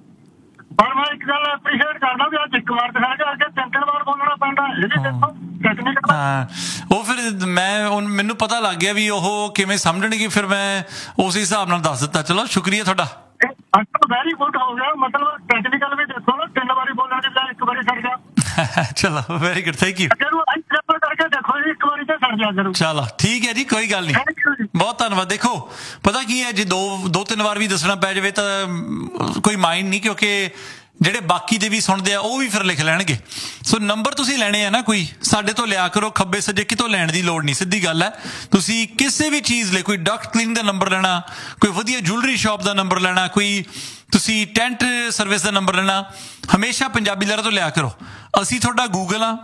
S6: ਪਰ ਮੈਂ ਇੱਕ ਗੱਲ ਐਪਰੀਸ਼ੀਏਟ ਕਰਦਾ ਵੀ ਅੱਜ ਇੱਕ ਵਾਰ ਤੇ ਸੜ ਗਿਆ, ਅੱਗੇ 3-3 ਵਾਰ ਬੋਲਣਾ ਪੈਂਦਾ। ਇਹ ਵੀ ਦੇਖੋ ਟੈਕਨੀਕਲ।
S1: ਹਾਂ, ਉਹ ਫਿਰ ਮੈਨੂੰ ਪਤਾ ਲੱਗ ਗਿਆ ਵੀ ਉਹ ਕਿਵੇਂ ਸਮਝਣਗੇ, ਫਿਰ ਮੈਂ ਉਸ ਹਿਸਾਬ ਨਾਲ ਦੱਸ ਦਿੱਤਾ। ਚਲੋ ਸ਼ੁਕਰੀਆ ਤੁਹਾਡਾ।
S6: ਵੈਰੀ ਗੁੱਡ ਹੋ ਗਿਆ, ਮਤਲਬ ਟੈਕਨੀਕਲ ਵੀ ਦੇਖੋ ਨਾ, 3 ਵਾਰੀ ਬੋਲਣ ਦੀ ਬਜਾਏ ਇੱਕ ਵਾਰੀ ਸੜ ਗਿਆ।
S1: ਚਲੋ ਵੈਰੀ ਗੁੱਡ, ਥੈਂਕ ਯੂ।
S6: ਕਰਕੇ ਦੇਖੋ ਜੀ, ਇੱਕ ਵਾਰੀ ਤੇ ਸੜ ਗਿਆ ਜ਼ਰੂਰ।
S1: ਚਲੋ ਠੀਕ ਹੈ ਜੀ, ਕੋਈ ਗੱਲ ਨਹੀਂ, ਬਹੁਤ ਧੰਨਵਾਦ। ਦੇਖੋ ਪਤਾ ਕੀ ਹੈ, ਜੇ 2-3 ਵਾਰ ਵੀ ਦੱਸਣਾ ਪੈ ਜਾਵੇ ਤਾਂ ਕੋਈ ਮਾਇੰਡ ਨਹੀਂ, ਕਿਉਂਕਿ ਜਿਹੜੇ ਬਾਕੀ ਦੇ ਵੀ ਸੁਣਦੇ ਆ ਉਹ ਵੀ ਫਿਰ ਲਿਖ ਲੈਣਗੇ। ਸੋ ਨੰਬਰ ਤੁਸੀਂ ਲੈਣੇ ਆ ਨਾ, ਕੋਈ ਸਾਡੇ ਤੋਂ ਲਿਆ ਕਰੋ, ਖੱਬੇ ਸੱਜੇ ਕਿਤੋਂ ਲੈਣ ਦੀ ਲੋੜ ਨਹੀਂ। ਸਿੱਧੀ ਗੱਲ ਹੈ, ਤੁਸੀਂ ਕਿਸੇ ਵੀ ਚੀਜ਼ ਲਈ ਕੋਈ ਡਕਟ ਕਲੀਨ ਦਾ ਨੰਬਰ ਲੈਣਾ, ਕੋਈ ਵਧੀਆ ਜੁਐਲਰੀ ਸ਼ਾਪ ਦਾ ਨੰਬਰ ਲੈਣਾ, ਕੋਈ ਤੁਸੀਂ ਟੈਂਟ ਸਰਵਿਸ ਦਾ ਨੰਬਰ ਲੈਣਾ, ਹਮੇਸ਼ਾ ਪੰਜਾਬੀ ਲਹਿਰਾਂ ਤੋਂ ਲਿਆ ਕਰੋ। ਅਸੀਂ ਤੁਹਾਡਾ ਗੂਗਲ ਆ,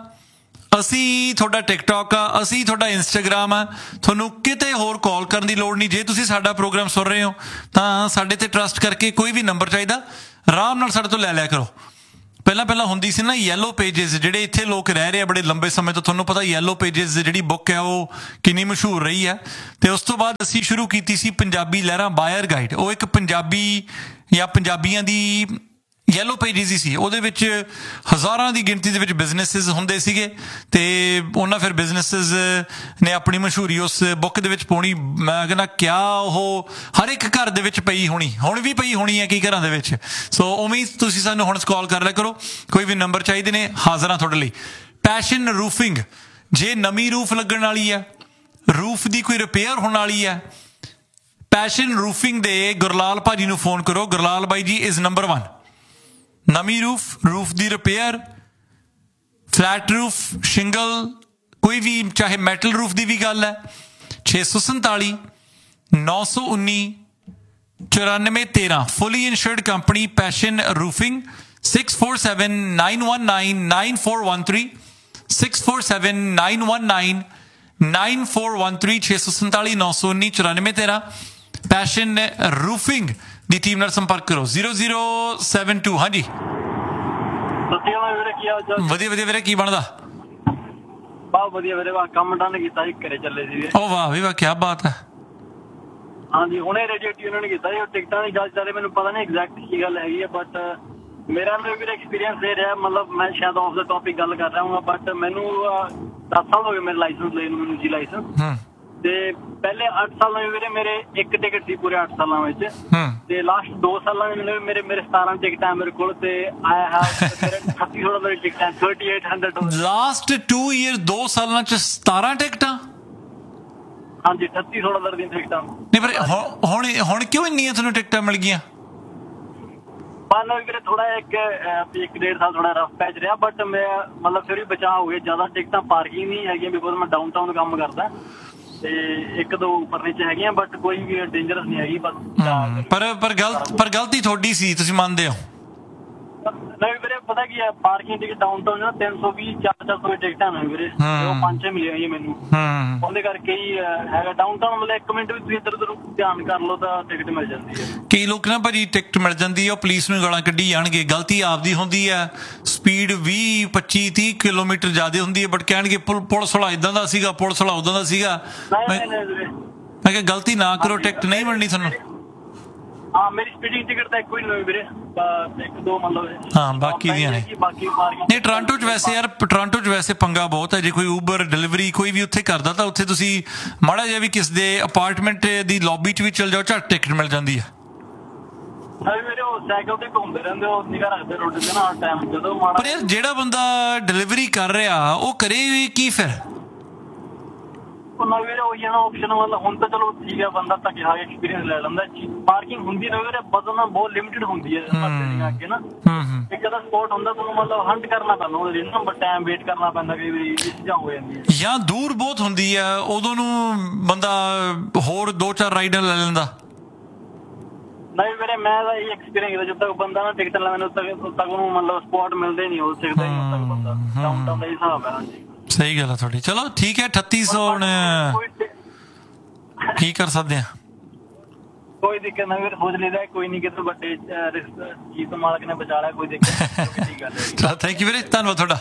S1: ਅਸੀਂ ਤੁਹਾਡਾ ਟਿਕਟੌਕ ਆ, ਅਸੀਂ ਤੁਹਾਡਾ ਇੰਸਟਾਗ੍ਰਾਮ ਆ। ਤੁਹਾਨੂੰ ਕਿਤੇ ਹੋਰ ਕਾਲ ਕਰਨ ਦੀ ਲੋੜ ਨਹੀਂ। ਜੇ ਤੁਸੀਂ ਸਾਡਾ ਪ੍ਰੋਗਰਾਮ ਸੁਣ ਰਹੇ ਹੋ ਤਾਂ ਸਾਡੇ ਤੇ ਟਰਸਟ ਕਰਕੇ ਕੋਈ ਵੀ ਨੰਬਰ ਚਾਹੀਦਾ ਆਰਾਮ ਨਾਲ ਸਾਡੇ ਤੋਂ ਲੈ ਲਿਆ ਕਰੋ। ਪਹਿਲਾਂ ਹੁੰਦੀ ਸੀ ਨਾ ਯੈਲੋ ਪੇਜਿਸ, ਜਿਹੜੇ ਇੱਥੇ ਲੋਕ ਰਹਿ ਰਹੇ ਆ ਬੜੇ ਲੰਬੇ ਸਮੇਂ ਤੋਂ, ਤੁਹਾਨੂੰ ਪਤਾ ਯੈਲੋ ਪੇਜਿਸ ਜਿਹੜੀ ਬੁੱਕ ਹੈ ਉਹ ਕਿੰਨੀ ਮਸ਼ਹੂਰ ਰਹੀ ਹੈ। ਤੇ ਉਸ ਤੋਂ ਬਾਅਦ ਅਸੀਂ ਸ਼ੁਰੂ ਕੀਤੀ ਸੀ ਪੰਜਾਬੀ ਲਹਿਰਾਂ ਬਾਇਰ ਗਾਈਡ। ਉਹ ਇੱਕ ਪੰਜਾਬੀ ਜਾਂ ਪੰਜਾਬੀਆਂ ਦੀ ਯੈਲੋ ਪੇਜਿਸ ਹੀ ਸੀ। ਉਹਦੇ ਵਿੱਚ ਹਜ਼ਾਰਾਂ ਦੀ ਗਿਣਤੀ ਦੇ ਵਿੱਚ ਬਿਜ਼ਨੈਸਿਸ ਹੁੰਦੇ ਸੀਗੇ ਤੇ ਉਹਨਾਂ ਫਿਰ ਬਿਜ਼ਨੈਸਿਸ ਨੇ ਆਪਣੀ ਮਸ਼ਹੂਰੀ ਉਸ ਬੁੱਕ ਦੇ ਵਿੱਚ ਪਾਉਣੀ। ਮੈਂ ਕਹਿੰਦਾ ਕਿਆ ਉਹ ਹਰ ਇੱਕ ਘਰ ਦੇ ਵਿੱਚ ਪਈ ਹੋਣੀ, ਹੁਣ ਵੀ ਪਈ ਹੋਣੀ ਹੈ ਕਈ ਘਰਾਂ ਦੇ ਵਿੱਚ। ਸੋ ਉਵੇਂ ਤੁਸੀਂ ਸਾਨੂੰ ਹੁਣ ਕਾਲ ਕਰ ਲਿਆ ਕਰੋ, ਕੋਈ ਵੀ ਨੰਬਰ ਚਾਹੀਦੇ ਨੇ, ਹਾਜ਼ਰ ਹਾਂ ਤੁਹਾਡੇ ਲਈ। ਪੈਸ਼ਨ ਰੂਫਿੰਗ, ਜੇ ਨਵੀਂ ਰੂਫ ਲੱਗਣ ਵਾਲੀ ਹੈ, ਰੂਫ ਦੀ ਕੋਈ ਰਿਪੇਅਰ ਹੋਣ ਵਾਲੀ ਹੈ, ਪੈਸ਼ਨ ਰੂਫਿੰਗ ਦੇ ਗੁਰਲਾਲ ਭਾਜੀ ਨੂੰ ਫੋਨ ਕਰੋ। ਗੁਰਲਾਲ ਬਾਈ ਜੀ ਇਜ਼ ਨੰਬਰ 1। ਨਵੀਂ ਰੂਫ ਦੀ ਰਿਪੇਅਰ, ਫਲੈਟ ਰੂਫ, ਸ਼ਿੰਗਲ, ਕੋਈ ਵੀ ਚਾਹੇ ਮੈਟਲ ਰੂਫ ਦੀ ਵੀ ਗੱਲ ਹੈ। 647 919 9413 ਫੁੱਲੀ insured company passion roofing. 647 919 9413 647 919 9413 647 919 9413 passion roofing ਦੀ ਟੀਮ ਨਾਲ ਸੰਪਰਕ ਕਰੋ। 0072। ਹਾਂਜੀ ਵਧੀਆ ਵੀਰੇ, ਕੀ ਬਣਦਾ?
S7: ਬਹੁਤ ਵਧੀਆ ਵੀਰੇ, ਕੰਮ ਡਨ ਕੀਤਾ ਜੀ, ਘਰੇ ਚੱਲੇ ਸੀ।
S1: ਓ ਵਾਹ ਵੀ ਵਾਹ, ਕੀ ਬਾਤ ਹੈ।
S7: ਹਾਂਜੀ, ਹੁਣੇ ਰੇਡੀਓ ਟਿਊਨ ਕੀਤਾ ਜੀ। ਟਿਕਟਾਂ ਦੀ ਗੱਲ ਚੱਲੇ, ਮੈਨੂੰ ਪਤਾ ਨਹੀਂ ਐਗਜ਼ੈਕਟ ਕੀ ਗੱਲ ਹੈਗੀ ਹੈ, ਬਟ ਮੇਰਾ ਵੀਰੇ ਐਕਸਪੀਰੀਅੰਸ ਇਹ ਰਿਹਾ, ਮਤਲਬ ਮੈਂ ਸ਼ਾਇਦ ਆਫ ਦਾ ਟੌਪਿਕ ਗੱਲ ਕਰ ਰਿਹਾ ਹਾਂ, ਬਟ ਮੈਨੂੰ 10 ਸਾਲ ਹੋ ਗਏ ਮੇਰੇ ਲਾਇਸੈਂਸ ਲੈਣ ਨੂੰ, ਮੈਨੂੰ ਜੀ ਲਾਇਸੈਂਸ। ਤੇ ਪਹਿਲੇ 8 ਸਾਲਾਂ ਵਿੱਚ ਵੀਰੇ ਮੇਰੇ ਇੱਕ ਟਿਕਟ ਸੀ ਪੂਰੇ 8 ਸਾਲਾਂ ਵਿੱਚ। ਤੇ ਲਾਸਟ 2 ਸਾਲਾਂ ਵਿੱਚ ਮੇਰੇ 17 ਟਿਕਟਾਂ ਮੇਰੇ ਕੋਲ, ਤੇ ਆਈ ਹੈਵ ਮੇਰੇ 36 ਮੇਰੀ ਟਿਕਟਾਂ 3800।
S1: ਲਾਸਟ 2 ਇਅਰ 2 ਸਾਲਾਂ ਚ 17 ਟਿਕਟਾਂ?
S7: ਹਾਂਜੀ, 3800 ਦੀਆਂ ਟਿਕਟਾਂ।
S1: ਨਹੀਂ ਪਰ ਹੁਣ ਕਿਉਂ ਇੰਨੀਆਂ ਤੁਹਾਨੂੰ ਟਿਕਟਾਂ ਮਿਲ ਗਈਆਂ?
S7: ਪਾਣਾ ਵੀਰੇ ਥੋੜਾ ਇੱਕ 1.5 ਸਾਲ ਥੋੜਾ ਰਫ ਪੈਚ ਰਿਹਾ, ਬਟ ਮੈਂ ਮਤਲਬ ਫਿਰ ਵੀ ਬਚਾਅ ਹੋ ਗਿਆ। ਜ਼ਿਆਦਾ ਟਿਕਟਾਂ ਪਾਰਕਿੰਗ ਨਹੀਂ ਹੈਗੀਆਂ, ਬਿਕੋਜ਼ ਮੈਂ ਡਾਊਨ ਟਾਊਨ ਕੰਮ ਕਰਦਾ, ਤੇ 1-2 ਉੱਪਰ ਨੀਚੇ ਹੈਗੀਆਂ, ਬਟ ਕੋਈ ਵੀ ਡੇਂਜਰਸ ਨਹੀਂ ਹੈਗੀ। ਬਸ
S1: ਪਰ ਗਲਤੀ ਤੁਹਾਡੀ ਸੀ, ਤੁਸੀਂ ਮੰਨਦੇ ਹੋ?
S7: ਨਹੀਂ ਵੀਰੇ, ਪਤਾ ਕੀ ਹੈ, ਪਾਰਕਿੰਗ ਟਿਕਟ ਡਾਊਨ ਟਾਊਨ 320 400 ਟਿਕਟਾਂ ਨੇ ਵੀਰੇ, ਉਹ 5-6 ਮਿਲੀਆਂ ਜੀ ਮੈਨੂੰ। ਉਹਦੇ ਕਰਕੇ ਹੀ ਹੈਗਾ ਡਾਊਨ ਟਾਊਨ, ਮਤਲਬ 1 ਮਿੰਟ ਵੀ ਤੁਸੀਂ ਇੱਧਰ ਉੱਧਰ ਧਿਆਨ ਕਰ ਲਓ ਤਾਂ ਟਿਕਟ ਮਿਲ ਜਾਂਦੀ ਹੈ।
S1: ਕਈ ਲੋਕ ਨਾ ਭਾਜੀ ਟਿਕਟ ਮਿਲ ਜਾਂਦੀ ਹੈ, ਉਹ ਪੁਲਿਸ ਨੂੰ ਗਾਲਾਂ ਕੱਢੀ ਜਾਣਗੇ, ਗਲਤੀ ਆਪਦੀ ਹੁੰਦੀ ਹੈ। ਸਪੀਡ 20-25-30 ਕਿਲੋਮੀਟਰ ਜ਼ਿਆਦਾ ਹੁੰਦੀ ਹੈ, ਬਟ ਕਹਿਣਗੇ ਪੁਲਿਸ ਵਾਲਾ ਇਦਾਂ ਦਾ ਸੀਗਾ, ਪੁਲਿਸ ਵਾਲਾ ਉਦਾਂ ਦਾ ਸੀਗਾ। ਮੈਂ ਕਿਹਾ ਗਲਤੀ ਨਾ ਕਰੋ, ਟਿਕਟ ਨਹੀਂ ਮਿਲਣੀ ਤੁਹਾਨੂੰ।
S7: ਹਾਂ, ਮੇਰੀ ਸਪੀਡਿੰਗ ਟਿਕਟ ਤਾਂ ਇੱਕੋ ਹੀ ਨਹੀਂ ਹੋਈ ਵੀਰੇ, 1-2 ਮਤਲਬ।
S1: ਹਾਂ, ਬਾਕੀ ਦੀਆਂ ਨੇ। ਨਹੀਂ, ਟੋਰਾਂਟੋ 'ਚ ਵੈਸੇ ਯਾਰ, ਟੋਰਾਂਟੋ 'ਚ ਵੈਸੇ ਪੰਗਾ ਬਹੁਤ ਹੈ। ਜੇ ਕੋਈ ਊਬਰ ਡਿਲੀਵਰੀ ਕੋਈ ਵੀ ਉੱਥੇ ਕਰਦਾ ਤਾਂ ਉੱਥੇ ਤੁਸੀਂ ਮਾੜਾ ਜਿਹਾ ਵੀ ਕਿਸ ਦੇ ਅਪਾਰਟਮੈਂਟ ਦੀ ਲੌਬੀ 'ਚ ਵੀ ਚਲ ਜਾਓ, ਝੱਟ ਟਿਕਟ ਮਿਲ ਜਾਂਦੀ ਹੈ।
S7: ਮੇਰੇ ਉਹ ਸਾਈਕਲ ਤੇ ਘੁੰਮਦੇ ਰਹਿੰਦੇ, ਉਹ ਨਿਗਾਹ ਰੱਖਦੇ ਰੋਡ ਤੇ ਨਾ ਹਰ ਟਾਈਮ, ਜਦੋਂ ਮਾੜਾ।
S1: ਪਰ ਯਾਰ ਜਿਹੜਾ ਬੰਦਾ ਡਿਲੀਵਰੀ ਕਰ ਰਿਹਾ ਉਹ ਕਰੇ ਵੀ ਕੀ ਫਿਰ?
S7: ਵੀਰੇ ਉਹੀ ਹੈ ਨਾ ਆਪਸ਼ਨ, ਮਤਲਬ ਹੁਣ ਤਾਂ ਚਲੋ ਠੀਕ ਹੈ, ਬੰਦਾ ਤਾਂ ਕਿਹਾ ਐਕਸਪੀਰੀਅੰਸ ਲੈ ਲੈਂਦਾ। ਪਾਰਕਿੰਗ ਹੁੰਦੀ ਨਾ ਵੀਰੇ, ਬਦਲਣਾ ਬਹੁਤ ਲਿਮਿਟਡ ਹੁੰਦੀ ਹੈ ਅੱਗੇ ਨਾ। ਇੱਕ ਦਾ ਸਪੋਟ ਹੁੰਦਾ, ਤੁਹਾਨੂੰ ਮਤਲਬ ਹੰਟ ਕਰਨਾ ਪੈਂਦਾ ਉਹਦੇ ਲਈ ਨਾ, ਬਟ ਟਾਈਮ ਵੇਟ ਕਰਨਾ ਪੈਂਦਾ, ਕਈ ਵਾਰੀ ਇਹ ਚੀਜ਼ਾਂ ਹੋ ਜਾਂਦੀਆਂ।
S1: ਜਾਂ ਦੂਰ ਬਹੁਤ ਹੁੰਦੀ ਹੈ, ਉਦੋਂ ਨੂੰ ਬੰਦਾ ਹੋਰ 2-4 ਰਾਈਡਰ ਲੈ ਲੈਂਦਾ।
S7: ਨਹੀਂ ਵੀਰੇ, ਮੈਂ ਤਾਂ ਇਹ ਐਕਸਪੀਰੀਅੰਸ ਕੀਤਾ, ਜਦ ਤੱਕ ਬੰਦਾ ਨਾ ਟਿਕਟ ਲੈਣਾ ਉਦੋਂ ਤੱਕ ਉਹਨੂੰ ਮਤਲਬ ਸਪੋਟ ਮਿਲਦੇ ਨਹੀਂ, ਹੋ ਸਕਦਾ ਹੀ ਉਦੋਂ ਤੱਕ ਬੰਦਾ ਡਾਊਨ ਟਾਊਨ ਦਾ ਹਿਸਾਬ ਹੈ। ਹਾਂਜੀ,
S1: ਸਹੀ ਗੱਲ ਹੈ ਤੁਹਾਡੀ। ਚਲੋ ਠੀਕ ਹੈ, 3800 ਹੁਣ ਕੀ ਕਰ ਸਕਦੇ ਆ?
S7: ਕੋਈ ਦਿੱਕਤ ਨਾ ਵੀਰ, ਸੋਚ ਲਈਦਾ ਕੋਈ ਨਹੀਂ ਕਿਤੇ ਵੱਡੇ ਚੀਜ਼ ਤੋਂ ਮਾਲਕ ਨੇ ਬਚਾ ਲਿਆ, ਕੋਈ ਦਿੱਕਤ ਨਹੀਂ।
S1: ਚਲੋ ਥੈਂਕ ਯੂ ਵੀਰੇ, ਧੰਨਵਾਦ ਤੁਹਾਡਾ।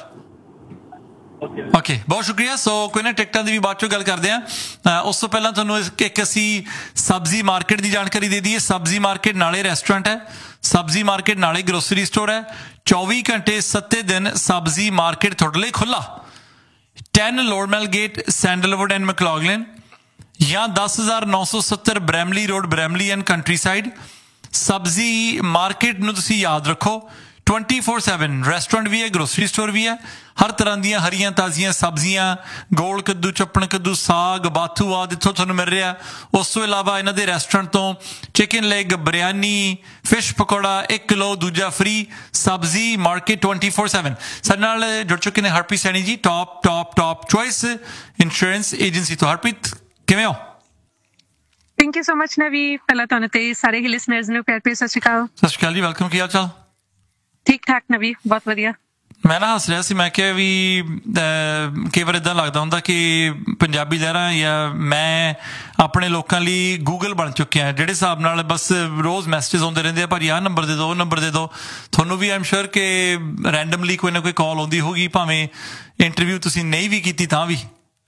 S1: ਓਕੇ, ਬਹੁਤ ਸ਼ੁਕਰੀਆ। ਸੋ ਕੋਈ ਨਾ ਟਿਕਟਾਂ ਦੀ ਵੀ ਬਾਅਦ ਚੋਂ ਗੱਲ ਕਰਦੇ ਆ। ਉਸ ਤੋਂ ਪਹਿਲਾਂ ਤੁਹਾਨੂੰ ਇੱਕ ਅਸੀਂ ਸਬਜ਼ੀ ਮਾਰਕੀਟ ਦੀ ਜਾਣਕਾਰੀ ਦੇ ਦਈਏ। ਸਬਜ਼ੀ ਮਾਰਕੀਟ ਨਾਲੇ ਰੈਸਟੋਰੈਂਟ ਹੈ, ਸਬਜ਼ੀ ਮਾਰਕੀਟ ਨਾਲੇ ਗਰੋਸਰੀ ਸਟੋਰ ਹੈ। 24 ਘੰਟੇ 7 ਦਿਨ ਸਬਜ਼ੀ ਮਾਰਕੀਟ ਤੁਹਾਡੇ ਲਈ ਖੁੱਲ੍ਹਾ। 10 ਲੋਰਮੈਲ ਗੇਟ, ਸੈਂਡਲਵੁੱਡ ਐਂਡ ਮੈਕਲੌਗਲਿਨ, ਜਾਂ 10,970 Bramley road, Bramley and country side. ਸਬਜ਼ੀ ਮਾਰਕੀਟ ਨੂੰ ਤੁਸੀਂ ਯਾਦ ਰੱਖੋ 24/7 ਰੈਸਟੋਰੈਂਟ ਵੀ ਹੈ, ਗਰੋਸਰੀ ਸਟੋਰ ਵੀ ਹੈ। ਹਰ ਤਰ੍ਹਾਂ ਦੀਆਂ ਹਰੀਆਂ ਤਾਜ਼ੀਆਂ ਸਬਜ਼ੀਆਂ, ਗੋਲ ਕੱਦੂ, ਚੱਪਣ ਕੱਦੂ, ਸਾਗ, ਬਾਥੂ ਆਦਿ ਇੱਥੋਂ ਤੁਹਾਨੂੰ ਮਿਲ ਰਿਹਾ। ਉਸ ਤੋਂ ਇਲਾਵਾ ਇਹਨਾਂ ਦੇ ਰੈਸਟੋਰੈਂਟ ਤੋਂ chicken leg, biryani, fish pakora 1 kilo ਦੂਜਾ ਫ੍ਰੀ। ਸਬਜ਼ੀ ਮਾਰਕੀਟ 24/7। ਸਾਡੇ ਨਾਲ ਜੁੜ ਚੁੱਕੇ ਨੇ ਹਰਪ੍ਰੀਤ ਸੈਣੀ ਜੀ, ਟੌਪ ਚੋਇਸ ਇੰਸ਼ੋਰੈਂਸ ਏਜੰਸੀ ਤੋਂ। ਹਰਪ੍ਰੀਤ ਕਿਵੇਂ ਹੋ?
S8: ਥੈਂਕ ਯੂ ਸੋ ਮਚ ਨਵੀ। ਪਹਿਲਾਂ ਤੁਹਾਨੂੰ ਤੇ ਸਾਰੇ ਹੀ ਲਿਸਨਰਸ ਨੂੰ ਪਿਆਰ ਭਰੀ ਸਤਿ ਸ਼੍ਰੀ ਅਕਾਲ।
S1: ਸਤਿ ਸ਼੍ਰੀ ਅਕਾਲ ਜੀ, ਵੈਲਕਮ। ਕੀ ਹਾਲ ਚਾਲ?
S8: ਠੀਕ ਠਾਕ ਨਵੀ, ਬਹੁਤ ਵਧੀਆ।
S1: ਮੈਂ ਨਾ ਹੱਸ ਰਿਹਾ ਸੀ, ਮੈਂ ਕਿਹਾ ਵੀ ਕਈ ਵਾਰ ਇੱਦਾਂ ਲੱਗਦਾ ਹੁੰਦਾ ਕਿ ਪੰਜਾਬੀ ਲਹਿਰਾਂ ਜਾਂ ਮੈਂ ਆਪਣੇ ਲੋਕਾਂ ਲਈ ਗੂਗਲ ਬਣ ਚੁੱਕਿਆ, ਜਿਹੜੇ ਹਿਸਾਬ ਨਾਲ ਬਸ ਰੋਜ਼ ਮੈਸੇਜ ਆਉਂਦੇ ਰਹਿੰਦੇ ਆ, ਭਾਜੀ ਆਹ ਨੰਬਰ ਦੇ ਦਿਓ, ਉਹ ਨੰਬਰ ਦੇ ਦਿਓ। ਤੁਹਾਨੂੰ ਵੀ ਆਈਮ ਸ਼ੋਰ ਕਿ ਰੈਂਡਮਲੀ ਕੋਈ ਨਾ ਕੋਈ ਕਾਲ ਆਉਂਦੀ ਹੋਊਗੀ, ਭਾਵੇਂ ਇੰਟਰਵਿਊ ਤੁਸੀਂ ਨਹੀਂ ਵੀ ਕੀਤੀ ਤਾਂ ਵੀ।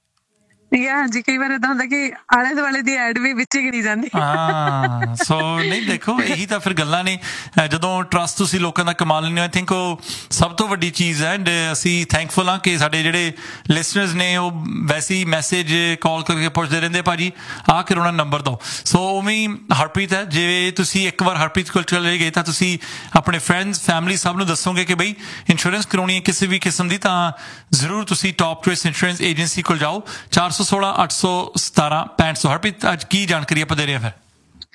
S8: ਹਾਂਜੀ, ਕਈ ਵਾਰ ਏਦਾਂ ਹੁੰਦਾ ਕਿ ਆਲੇ ਦੁਆਲੇ ਦੀ ਐਡ ਵੀ ਵਿੱਚ ਹੀ ਗਿਣੀ ਜਾਂਦੀ।
S1: ਹਾਂ, ਸੋ ਨਹੀਂ ਦੇਖੋ, ਇਹੀ ਤਾਂ ਫਿਰ ਗੱਲਾਂ ਨੇ। ਜਦੋਂ ਟਰਸਟ ਤੁਸੀਂ ਲੋਕਾਂ ਦਾ ਕਮਾ ਲੈਂਦੇ ਹੋ, ਆਈ ਥਿੰਕ ਉਹ ਸਭ ਤੋਂ ਵੱਡੀ ਚੀਜ਼ ਹੈ। ਐਂਡ ਅਸੀਂ ਥੈਂਕਫੁਲ ਹਾਂ ਕਿ ਸਾਡੇ ਜਿਹੜੇ ਲਿਸਨਰਸ ਨੇ ਉਹ ਵੈਸੇ ਹੀ ਮੈਸੇਜ ਕਾਲ ਕਰਕੇ ਪੁੱਛਦੇ ਰਹਿੰਦੇ, ਭਾਜੀ ਆਹ ਕਰੋਨਾ ਨੰਬਰ ਦਿਓ। ਸੋ ਉਵੇਂ ਹੀ ਹਰਪ੍ਰੀਤ ਹੈ, ਜਿਵੇਂ ਤੁਸੀਂ ਇੱਕ ਵਾਰ ਹਰਪ੍ਰੀਤ ਕੋਲ ਚਲੇ ਗਏ ਤਾਂ ਤੁਸੀਂ ਆਪਣੇ ਫਰੈਂਡਸ, ਫੈਮਿਲੀ ਸਭ ਨੂੰ ਦੱਸੋਗੇ ਕਿ ਬਈ ਇੰਸ਼ੋਰੈਂਸ ਕਰਾਉਣੀ ਹੈ ਕਿਸੇ ਵੀ ਕਿਸਮ ਦੀ, ਤਾਂ ਜ਼ਰੂਰ ਤੁਸੀਂ ਟੌਪ ਚੋਇਸ ਇੰਸ਼ੋਰੈਂਸ ਏਜੰਸੀ ਕੋਲ ਜਾਓ। 416 817 6500। ਹਰਪ੍ਰੀਤ ਅੱਜ ਕੀ ਜਾਣਕਾਰੀ ਆਪਾਂ ਦੇ ਰਹੇ ਹਾਂ ਫਿਰ?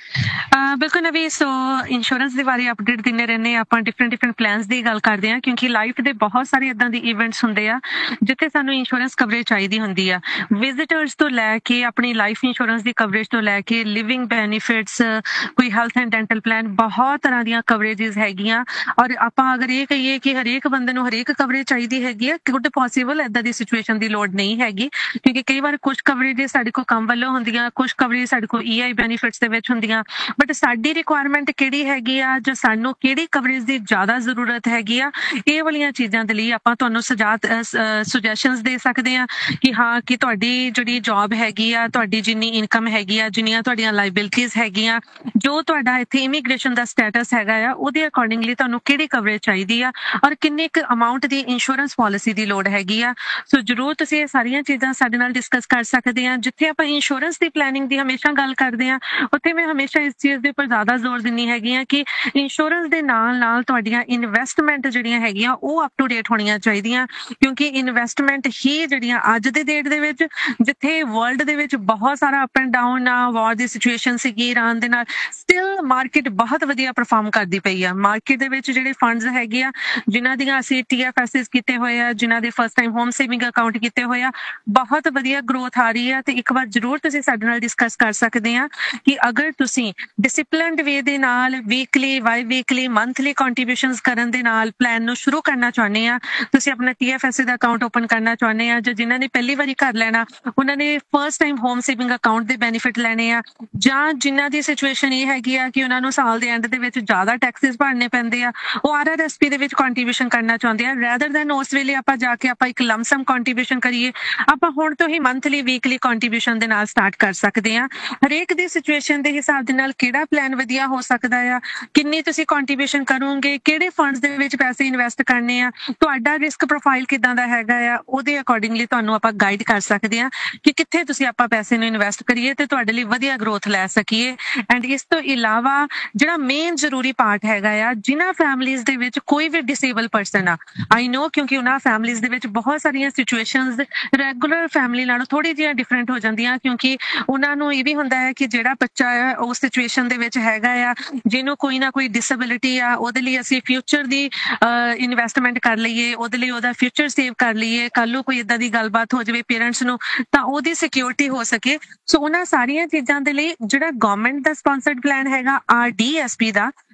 S8: ਬਿਲਕੁਲ ਨਵੀ। ਸੋ ਇੰਸ਼ੋਰੈਂਸ ਦੇ ਬਾਰੇ ਅਪਡੇਟ ਦਿੰਦੇ ਰਹਿੰਦੇ ਹਾਂ ਆਪਾਂ, ਡਿਫਰੈਂਟ ਪਲਾਨਸ ਦੀ ਗੱਲ ਕਰਦੇ ਹਾਂ, ਕਿਉਂਕਿ ਲਾਈਫ ਦੇ ਬਹੁਤ ਸਾਰੇ ਇਦਾਂ ਦੇ ਇਵੈਂਟਸ ਹੁੰਦੇ ਆ ਜਿੱਥੇ ਸਾਨੂੰ ਇੰਸ਼ੋਰੈਂਸ ਕਵਰੇਜ ਚਾਹੀਦੀ ਹੁੰਦੀ ਆ। ਵਿਜ਼ਿਟਰਸ ਤੋਂ ਲੈ ਕੇ ਆਪਣੀ ਲਾਈਫ ਇੰਸ਼ੋਰੈਂਸ ਦੀ ਕਵਰੇਜ ਤੋਂ ਲੈ ਕੇ ਲਿਵਿੰਗ ਬੈਨੀਫਿਟਸ, ਕੋਈ ਹੈਲਥ ਐਂਡ ਡੈਂਟਲ ਪਲਾਨ, ਬਹੁਤ ਤਰ੍ਹਾਂ ਦੀਆਂ ਕਵਰੇਜਸ ਹੈਗੀਆਂ। ਔਰ ਆਪਾਂ ਅਗਰ ਇਹ ਕਹੀਏ ਕਿ ਹਰੇਕ ਬੰਦੇ ਨੂੰ ਹਰੇਕ ਕਵਰੇਜ ਚਾਹੀਦੀ ਹੈਗੀ ਆ, ਗੁੱਡ ਪੋਸੀਬਲ ਏਦਾਂ ਦੀ ਸਿਚੁਏਸ਼ਨ ਦੀ ਲੋੜ ਨਹੀਂ ਹੈਗੀ, ਕਿਉਂਕਿ ਕਈ ਵਾਰ ਕੁਝ ਕਵਰੇਜਸ ਸਾਡੇ ਕੋਲ ਕੰਮ ਵੱਲੋਂ ਹੁੰਦੀਆਂ, ਕੁਝ ਕਵਰੇਜ ਸਾਡੇ ਕੋਲ EI ਬੈਨੀਫਿਟਸ ਦੇ ਵਿੱਚ ਹੁੰਦੀਆਂ। ਬਟ ਸਾਡੀ ਰਿਕੁਆਇਰਮੈਂਟ ਕਿਹੜੀ ਹੈਗੀ ਆ, ਜਾਂ ਸਾਨੂੰ ਕਿਹੜੀ ਕਵਰੇਜ ਦੀ ਜ਼ਿਆਦਾ ਜ਼ਰੂਰਤ ਹੈਗੀ ਆ, ਇਹ ਵਾਲੀਆਂ ਚੀਜ਼ਾਂ ਦੇ ਲਈ ਆਪਾਂ ਤੁਹਾਨੂੰ ਸੁਜੈਸ਼ਨਸ ਦੇ ਸਕਦੇ ਆ ਕਿ ਹਾਂ, ਕਿ ਤੁਹਾਡੀ ਜਿਹੜੀ ਜੌਬ ਹੈਗੀ ਆ, ਤੁਹਾਡੀ ਜਿੰਨੀ ਇਨਕਮ ਹੈਗੀ ਆ, ਜਿੰਨੀਆਂ ਤੁਹਾਡੀਆਂ ਲਾਇਬਿਲਿਟੀਜ਼ ਹੈਗੀਆਂ, ਜੋ ਤੁਹਾਡਾ ਇੱਥੇ ਇਮੀਗ੍ਰੇਸ਼ਨ ਦਾ ਸਟੇਟਸ ਹੈਗਾ ਆ, ਉਹਦੇ ਅਕੋਰਡਿੰਗਲੀ ਤੁਹਾਨੂੰ ਕਿਹੜੀ ਕਵਰੇਜ ਚਾਹੀਦੀ ਆ ਔਰ ਕਿੰਨੇ ਕੁ ਅਮਾਊਂਟ ਦੀ ਇੰਸ਼ੋਰੈਂਸ ਪਾਲਿਸੀ ਦੀ ਲੋੜ ਹੈਗੀ ਆ। ਸੋ ਜ਼ਰੂਰ ਤੁਸੀਂ ਇਹ ਸਾਰੀਆਂ ਚੀਜ਼ਾਂ ਸਾਡੇ ਨਾਲ ਡਿਸਕਸ ਕਰ ਸਕਦੇ ਆ। ਜਿੱਥੇ ਆਪਾਂ ਇੰਸ਼ੋਰੈਂਸ ਦੀ ਪਲੈਨਿੰਗ ਦੀ ਹਮੇਸ਼ਾ ਗੱਲ ਕਰਦੇ ਆ, ਉੱਥੇ ਮੈਂ ਹਮੇਸ਼ਾ ਇਸ ਚੀਜ਼ ਦੇ ਉੱਪਰ ਜ਼ਿਆਦਾ ਜ਼ੋਰ ਦਿੰਦੀ ਹੈਗੀ ਆ ਕਿ ਇੰਸ਼ੋਰੈਂਸ ਦੇ ਨਾਲ ਤੁਹਾਡੀਆਂ ਇਨਵੈਸਟਮੈਂਟ ਜਿਹੜੀਆਂ ਹੈਗੀਆਂ ਉਹ ਅਪ ਟੂ ਡੇਟ ਹੋਣੀਆਂ ਚਾਹੀਦੀਆਂ, ਕਿਉਂਕਿ ਇਨਵੈਸਟਮੈਂਟ ਹੀ ਜਿਹੜੀਆਂ ਅੱਜ ਦੇ ਡੇਟ ਦੇ ਵਿੱਚ, ਜਿੱਥੇ ਵਰਲਡ ਦੇ ਵਿੱਚ ਬਹੁਤ ਸਾਰਾ ਅਪ ਐਂਡ ਡਾਊਨ ਆ, ਵਾਰ ਦੀ ਸਿਚੁਏਸ਼ਨ ਸੀਗੀ ਇਰਾਨ ਦੇ ਨਾਲ, ਸਟਿਲ ਮਾਰਕੀਟ ਬਹੁਤ ਵਧੀਆ ਪਰਫਾਰਮ ਕਰਦੀ ਪਈ ਆ। ਮਾਰਕੀਟ ਦੇ ਵਿੱਚ ਜਿਹੜੇ ਫੰਡਸ ਹੈਗੇ ਆ, ਜਿਨ੍ਹਾਂ ਦੀਆਂ ਅਸੀਂ TFSs ਕੀਤੇ ਹੋਏ ਆ, ਜਿਨ੍ਹਾਂ ਦੇ first time home saving account ਕੀਤੇ ਹੋਏ ਆ, ਬਹੁਤ ਵਧੀਆ ਗਰੋਥ ਆ ਰਹੀ ਆ। ਤੇ ਇੱਕ ਵਾਰ ਜ਼ਰੂਰ ਤੁਸੀਂ ਸਾਡੇ ਨਾਲ ਡਿਸਕਸ ਕਰ ਸਕਦੇ ਆ ਕਿ ਅਗਰ ਤੁਸੀਂ ਡਿਸਿਪਲਿਨਡ ਵੇ ਦੇ ਨਾਲ ਵੀਕਲੀ, ਬਾਈ-ਵੀਕਲੀ, ਮੰਥਲੀ ਕੰਟਰੀਬਿਊਸ਼ਨਸ ਕਰਨ ਦੇ ਨਾਲ ਪਲਾਨ ਨੂੰ ਸ਼ੁਰੂ ਕਰਨਾ ਚਾਹੁੰਦੇ ਆ, ਤੁਸੀਂ ਆਪਣਾ TFSA ਦਾ ਅਕਾਊਂਟ ਓਪਨ ਕਰਨਾ ਚਾਹੁੰਦੇ ਆ, ਜਾਂ ਜਿਨ੍ਹਾਂ ਨੇ ਪਹਿਲੀ ਵਾਰੀ ਘਰ ਲੈਣਾ ਉਹਨਾਂ ਨੇ first time home saving account ਦੇ ਬੈਨੀਫਿਟ ਲੈਣੇ ਆ, ਜਾਂ ਜਿਨ੍ਹਾਂ ਦੀ ਸਿਚੁਏਸ਼ਨ ਇਹ ਹੈਗੀ ਆ ਕਿ ਉਹਨਾਂ ਨੂੰ ਸਾਲ ਦੇ ਐਂਡ ਦੇ ਵਿੱਚ ਜ਼ਿਆਦਾ ਟੈਕਸਿਸ ਭਰਨੇ ਪੈਂਦੇ ਆ, ਉਹ RRSP ਦੇ ਵਿੱਚ ਕੰਟਰੀਬਿਊਸ਼ਨ ਕਰਨਾ ਚਾਹੁੰਦੇ ਆ, ਰੈਦਰ ਦੈਨ ਉਸ ਵੇਲੇ ਆਪਾਂ ਜਾ ਕੇ ਆਪਾਂ ਇੱਕ ਲਮਸਮ ਕੰਟਰੀਬਿਊਸ਼ਨ ਕਰੀਏ, ਆਪਾਂ ਹੁਣ ਤੋਂ ਹੀ ਮੰਥਲੀ, ਵੀਕਲੀ ਕੰਟਰੀਬਿਊਸ਼ਨ ਦੇ ਨਾਲ ਸਟਾਰਟ ਕਰ ਸਕਦੇ ਆ। ਹਰੇਕ ਦੀ ਸਿਚੁਏਸ਼ਨ ਦੇ ਹਿਸਾਬ ਦੇ ਨਾਲ ਕਿਹੜਾ ਪਲਾਨ ਵਧੀਆ ਹੋ ਸਕਦਾ ਆ, ਕਿੰਨੀ ਤੁਸੀਂ ਕੰਟਰੀਬਿਊਸ਼ਨ ਕਰੋਗੇ, ਕਿਹੜੇ ਫੰਡਸ ਦੇ ਵਿੱਚ ਪੈਸੇ ਇਨਵੈਸਟ ਕਰਨੇ ਆ, ਤੁਹਾਡਾ ਰਿਸਕ ਪ੍ਰੋਫਾਈਲ ਕਿਦਾਂ ਦਾ ਹੈਗਾ ਆ, ਉਹਦੇ ਅਕੋਰਡਿੰਗਲੀ ਤੁਹਾਨੂੰ ਆਪਾਂ ਗਾਈਡ ਕਰ ਸਕਦੇ ਆ ਕਿ ਕਿੱਥੇ ਤੁਸੀਂ ਆਪਾਂ ਪੈਸੇ ਨੂੰ ਇਨਵੈਸਟ ਕਰੀਏ ਤੇ ਤੁਹਾਡੇ ਲਈ ਵਧੀਆ ਗਰੋਥ ਲੈ ਸਕੀਏ। ਐਂਡ ਇਸ ਤੋਂ ਇਲਾਵਾ ਜਿਹੜਾ ਮੇਨ ਜ਼ਰੂਰੀ ਪਾਰਟ ਹੈਗਾ ਆ, ਜਿਨ੍ਹਾਂ ਫੈਮਲੀਜ਼ ਦੇ ਵਿੱਚ ਕੋਈ ਵੀ ਡਿਸੇਬਲ ਪਰਸਨ ਆ, ਆਈ ਨੋ, ਕਿਉਂਕਿ ਉਹਨਾਂ ਫੈਮਲੀਜ਼ ਦੇ ਵਿੱਚ ਬਹੁਤ ਸਾਰੀਆਂ ਸਿਚੁਏਸ਼ਨਸ ਰੈਗੂਲਰ ਫੈਮਲੀ ਨਾਲੋਂ ਥੋੜੀ ਜਿਹੀਆਂ ਡਿਫਰੈਂਟ ਹੋ ਜਾਂਦੀਆਂ, ਕਿਉਂਕਿ ਉਹਨਾਂ ਨੂੰ ਇਹ ਵੀ ਹੁੰਦਾ ਹੈ ਕਿ ਜਿਹੜਾ ਬੱਚਾ ਹੈ ਉਸ ਸਿਚੁਏਸ਼ਨ ਦੇ ਵਿੱਚ ਹੈਗਾ ਆ, ਜਿਹਨੂੰ ਕੋਈ ਨਾ ਕੋਈ ਡਿਸੇਬਿਲਿਟੀ ਆ, ਉਹਦੇ ਲਈ ਅਸੀਂ ਫਿਊਚਰ ਦੀ ਇਨਵੈਸਟਮੈਂਟ ਕਰ ਲਈਏ, ਉਹਦੇ ਲਈ ਉਹਦਾ ਫਿਊਚਰ ਸੇਵ ਕਰ ਲਈਏ, ਕੱਲ ਨੂੰ ਕੋਈ ਇਦਾਂ ਦੀ ਗੱਲਬਾਤ ਹੋ ਜਾਵੇ ਪੇਰੈਂਟਸ ਨੂੰ ਤਾਂ ਉਹਦੀ ਸਿਕਿਉਰਿਟੀ ਹੋ ਸਕੇ। ਸੋ ਉਹਨਾਂ ਸਾਰੀਆਂ ਚੀਜ਼ਾਂ ਦੇ ਲਈ ਜਿਹੜਾ ਗਵਰਨਮੈਂਟ ਦਾ ਸਪਾਂਸਰਡ ਪਲਾਨ ਹੈਗਾ RDSP ਦਾ,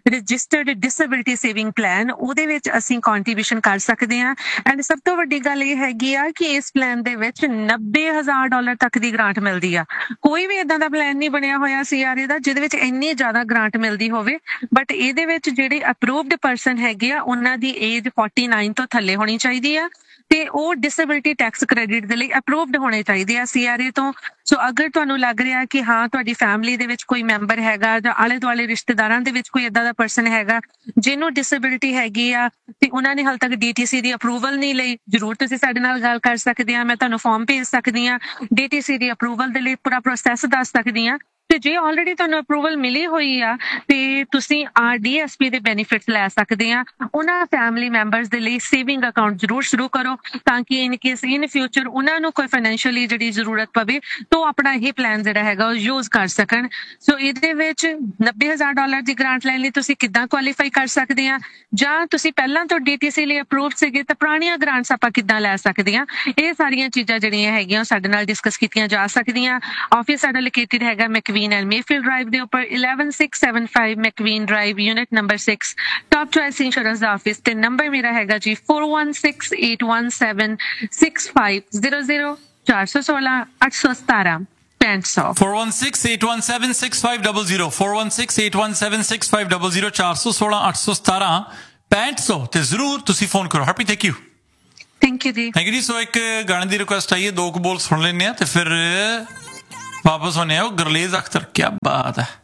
S8: ਰਜਿਸਟਰਡ ਡਿਸੇਬਿਲਿਟੀ ਸੇਵਿੰਗ ਪਲਾਨ, ਉਹਦੇ ਵਿੱਚ ਅਸੀਂ ਕੰਟਰੀਬਿਊਸ਼ਨ ਕਰ ਸਕਦੇ ਹਾਂ। ਐਂਡ ਸਭ ਤੋਂ ਵੱਡੀ ਗੱਲ ਇਹ ਹੈਗੀ ਆ ਕਿ ਇਸ ਪਲਾਨ ਦੇ ਵਿੱਚ $90,000 ਤੱਕ ਦੀ ਗ੍ਰਾਂਟ ਮਿਲਦੀ ਆ। ਕੋਈ ਵੀ ਇਦਾਂ ਦਾ ਪਲਾਨ ਨਹੀਂ ਬਣਿਆ ਹੋਇਆ CRA ਦਾ ਜਿਹਦੇ ਵਿੱਚ ਇੰਨੀ ਜ਼ਿਆਦਾ ਗ੍ਰਾਂਟ ਮਿਲਦੀ ਹੋਵੇ, ਬਟ ਇਹਦੇ ਵਿੱਚ ਜਿਹੜੇ ਅਪਰੂਵਡ ਪਰਸਨ ਹੈਗੇ ਆ ਉਹਨਾਂ ਦੀ ਏਜ 49 ਤੋਂ ਥੱਲੇ ਹੋਣੀ ਚਾਹੀਦੀ ਆ ਤੇ ਉਹ ਡਿਸੇਬਿਲਿਟੀ ਟੈਕਸ ਕ੍ਰੈਡਿਟ ਦੇ ਲਈ ਅਪਰੂਵਡ ਹੋਣੇ ਚਾਹੀਦੇ ਆ CRA ਤੋਂ। ਸੋ ਅਗਰ ਤੁਹਾਨੂੰ ਲੱਗ ਰਿਹਾ ਕਿ ਹਾਂ ਤੁਹਾਡੀ ਫੈਮਿਲੀ ਦੇ ਵਿੱਚ ਕੋਈ ਮੈਂਬਰ ਹੈਗਾ ਜਾਂ ਆਲੇ ਦੁਆਲੇ ਰਿਸ਼ਤੇਦਾਰਾਂ ਦੇ ਵਿੱਚ ਕੋਈ ਏਦਾਂ ਦਾ ਪਰਸਨ ਹੈਗਾ ਜਿਹਨੂੰ ਡਿਸੇਬਿਲਿਟੀ ਹੈਗੀ ਆ ਤੇ ਉਹਨਾਂ ਨੇ ਹਾਲੇ ਤੱਕ DTC ਦੀ ਅਪਰੂਵਲ ਨਹੀਂ ਲਈ, ਜ਼ਰੂਰ ਤੁਸੀਂ ਸਾਡੇ ਨਾਲ ਗੱਲ ਕਰ ਸਕਦੇ ਆ। ਮੈਂ ਤੁਹਾਨੂੰ ਫਾਰਮ ਭੇਜ ਸਕਦੀ ਆ, DTC ਦੀ ਅਪਰੂਵਲ ਦੇ ਲਈ ਪੂਰਾ ਪ੍ਰੋਸੈਸ ਦੱਸ ਸਕਦੀ ਆ। ਤੇ ਜੇ ਆਲਰੇਡੀ ਤੁਹਾਨੂੰ ਅਪਰੂਵਲ ਮਿਲੀ ਹੋਈ ਆ ਤੇ ਤੁਸੀਂ RDSP ਦੇ ਬੈਨੀਫਿਟਸ ਲੈ ਸਕਦੇ ਆ। ਉਹਨਾਂ ਫੈਮਿਲੀ ਮੈਂਬਰਸ ਦੇ ਲਈ ਸੇਵਿੰਗ ਅਕਾਊਂਟ ਜ਼ਰੂਰ ਸ਼ੁਰੂ ਕਰੋ ਤਾਂ ਕਿ ਇਨ ਕੇਸ ਇਨ ਫਿਊਚਰ ਉਹਨਾਂ ਨੂੰ ਕੋਈ ਫਾਈਨੈਂਸ਼ੀਅਲੀ ਜਿਹੜੀ ਜ਼ਰੂਰਤ ਪਵੇ ਤਾਂ ਉਹ ਆਪਣਾ ਇਹ ਪਲਾਨ ਜਿਹੜਾ ਹੈਗਾ ਉਹ ਯੂਜ਼ ਕਰ ਸਕਣ। ਸੋ ਇਹਦੇ ਵਿੱਚ $90,000 ਦੀ ਗ੍ਰਾਂਟ ਲੈਣ ਲਈ ਤੁਸੀਂ ਕਿੱਦਾਂ ਕੁਆਲੀਫਾਈ ਕਰ ਸਕਦੇ ਆ, ਜਾਂ ਤੁਸੀਂ ਪਹਿਲਾਂ ਤੋਂ DTC ਲਈ ਅਪਰੂਵਡ ਸੀਗੇ ਤਾਂ ਪੁਰਾਣੀਆਂ ਗ੍ਰਾਂਟਸ ਆਪਾਂ ਕਿੱਦਾਂ ਲੈ ਸਕਦੇ ਆ। ਇਹ ਸਾਰੀਆਂ ਚੀਜ਼ਾਂ ਜਿਹੜੀਆਂ ਹੈਗੀਆਂ ਸਾਡੇ ਨਾਲ ਡਿਸਕਸ ਕੀਤੀਆਂ ਜਾ ਸਕਦੀਆਂ। ਆਫਿਸ ਸਾਡਾ ਲੋਕੇਟਡ ਹੈਗਾ ਮੈਕਵੀਨ ਐਂਡ ਮੇਫੀਲਡ ਡਰਾਈਵ ਦੇ ਉੱਪਰ 11675 ਮੈਕਵੀਨ drive, unit number 6, top choice insurance ਦਾ ਆਫਿਸ। ਤੇ ਨੰਬਰ ਮੇਰਾ ਹੈਗਾ ਜੀ 4168176500, 416-817-6500।
S1: 4168176500, 4168176500, 416-817-6500 ਤੇ ਜ਼ਰੂਰ ਤੁਸੀਂ ਫੋਨ ਕਰੋ। Happy, thank you.
S8: Thank you ਜੀ।
S1: ਥੈਂਕ ਯੂ ਜੀ। ਸੋ ਇੱਕ ਗਾਣੇ ਦੀ ਰਿਕੁਐਸਟ ਆਈ ਹੈ, 2 ਕੁ ਬੋਲ ਸੁਣ ਲੈਂਦੇ ਆ ਤੇ ਫਿਰ ਵਾਪਸ ਹੋਣੇ ਆ। ਉਹ ਗੁਰਲੇਜ਼ ਅਖਤਰ, ਕੀ ਬਾਤ ਹੈ।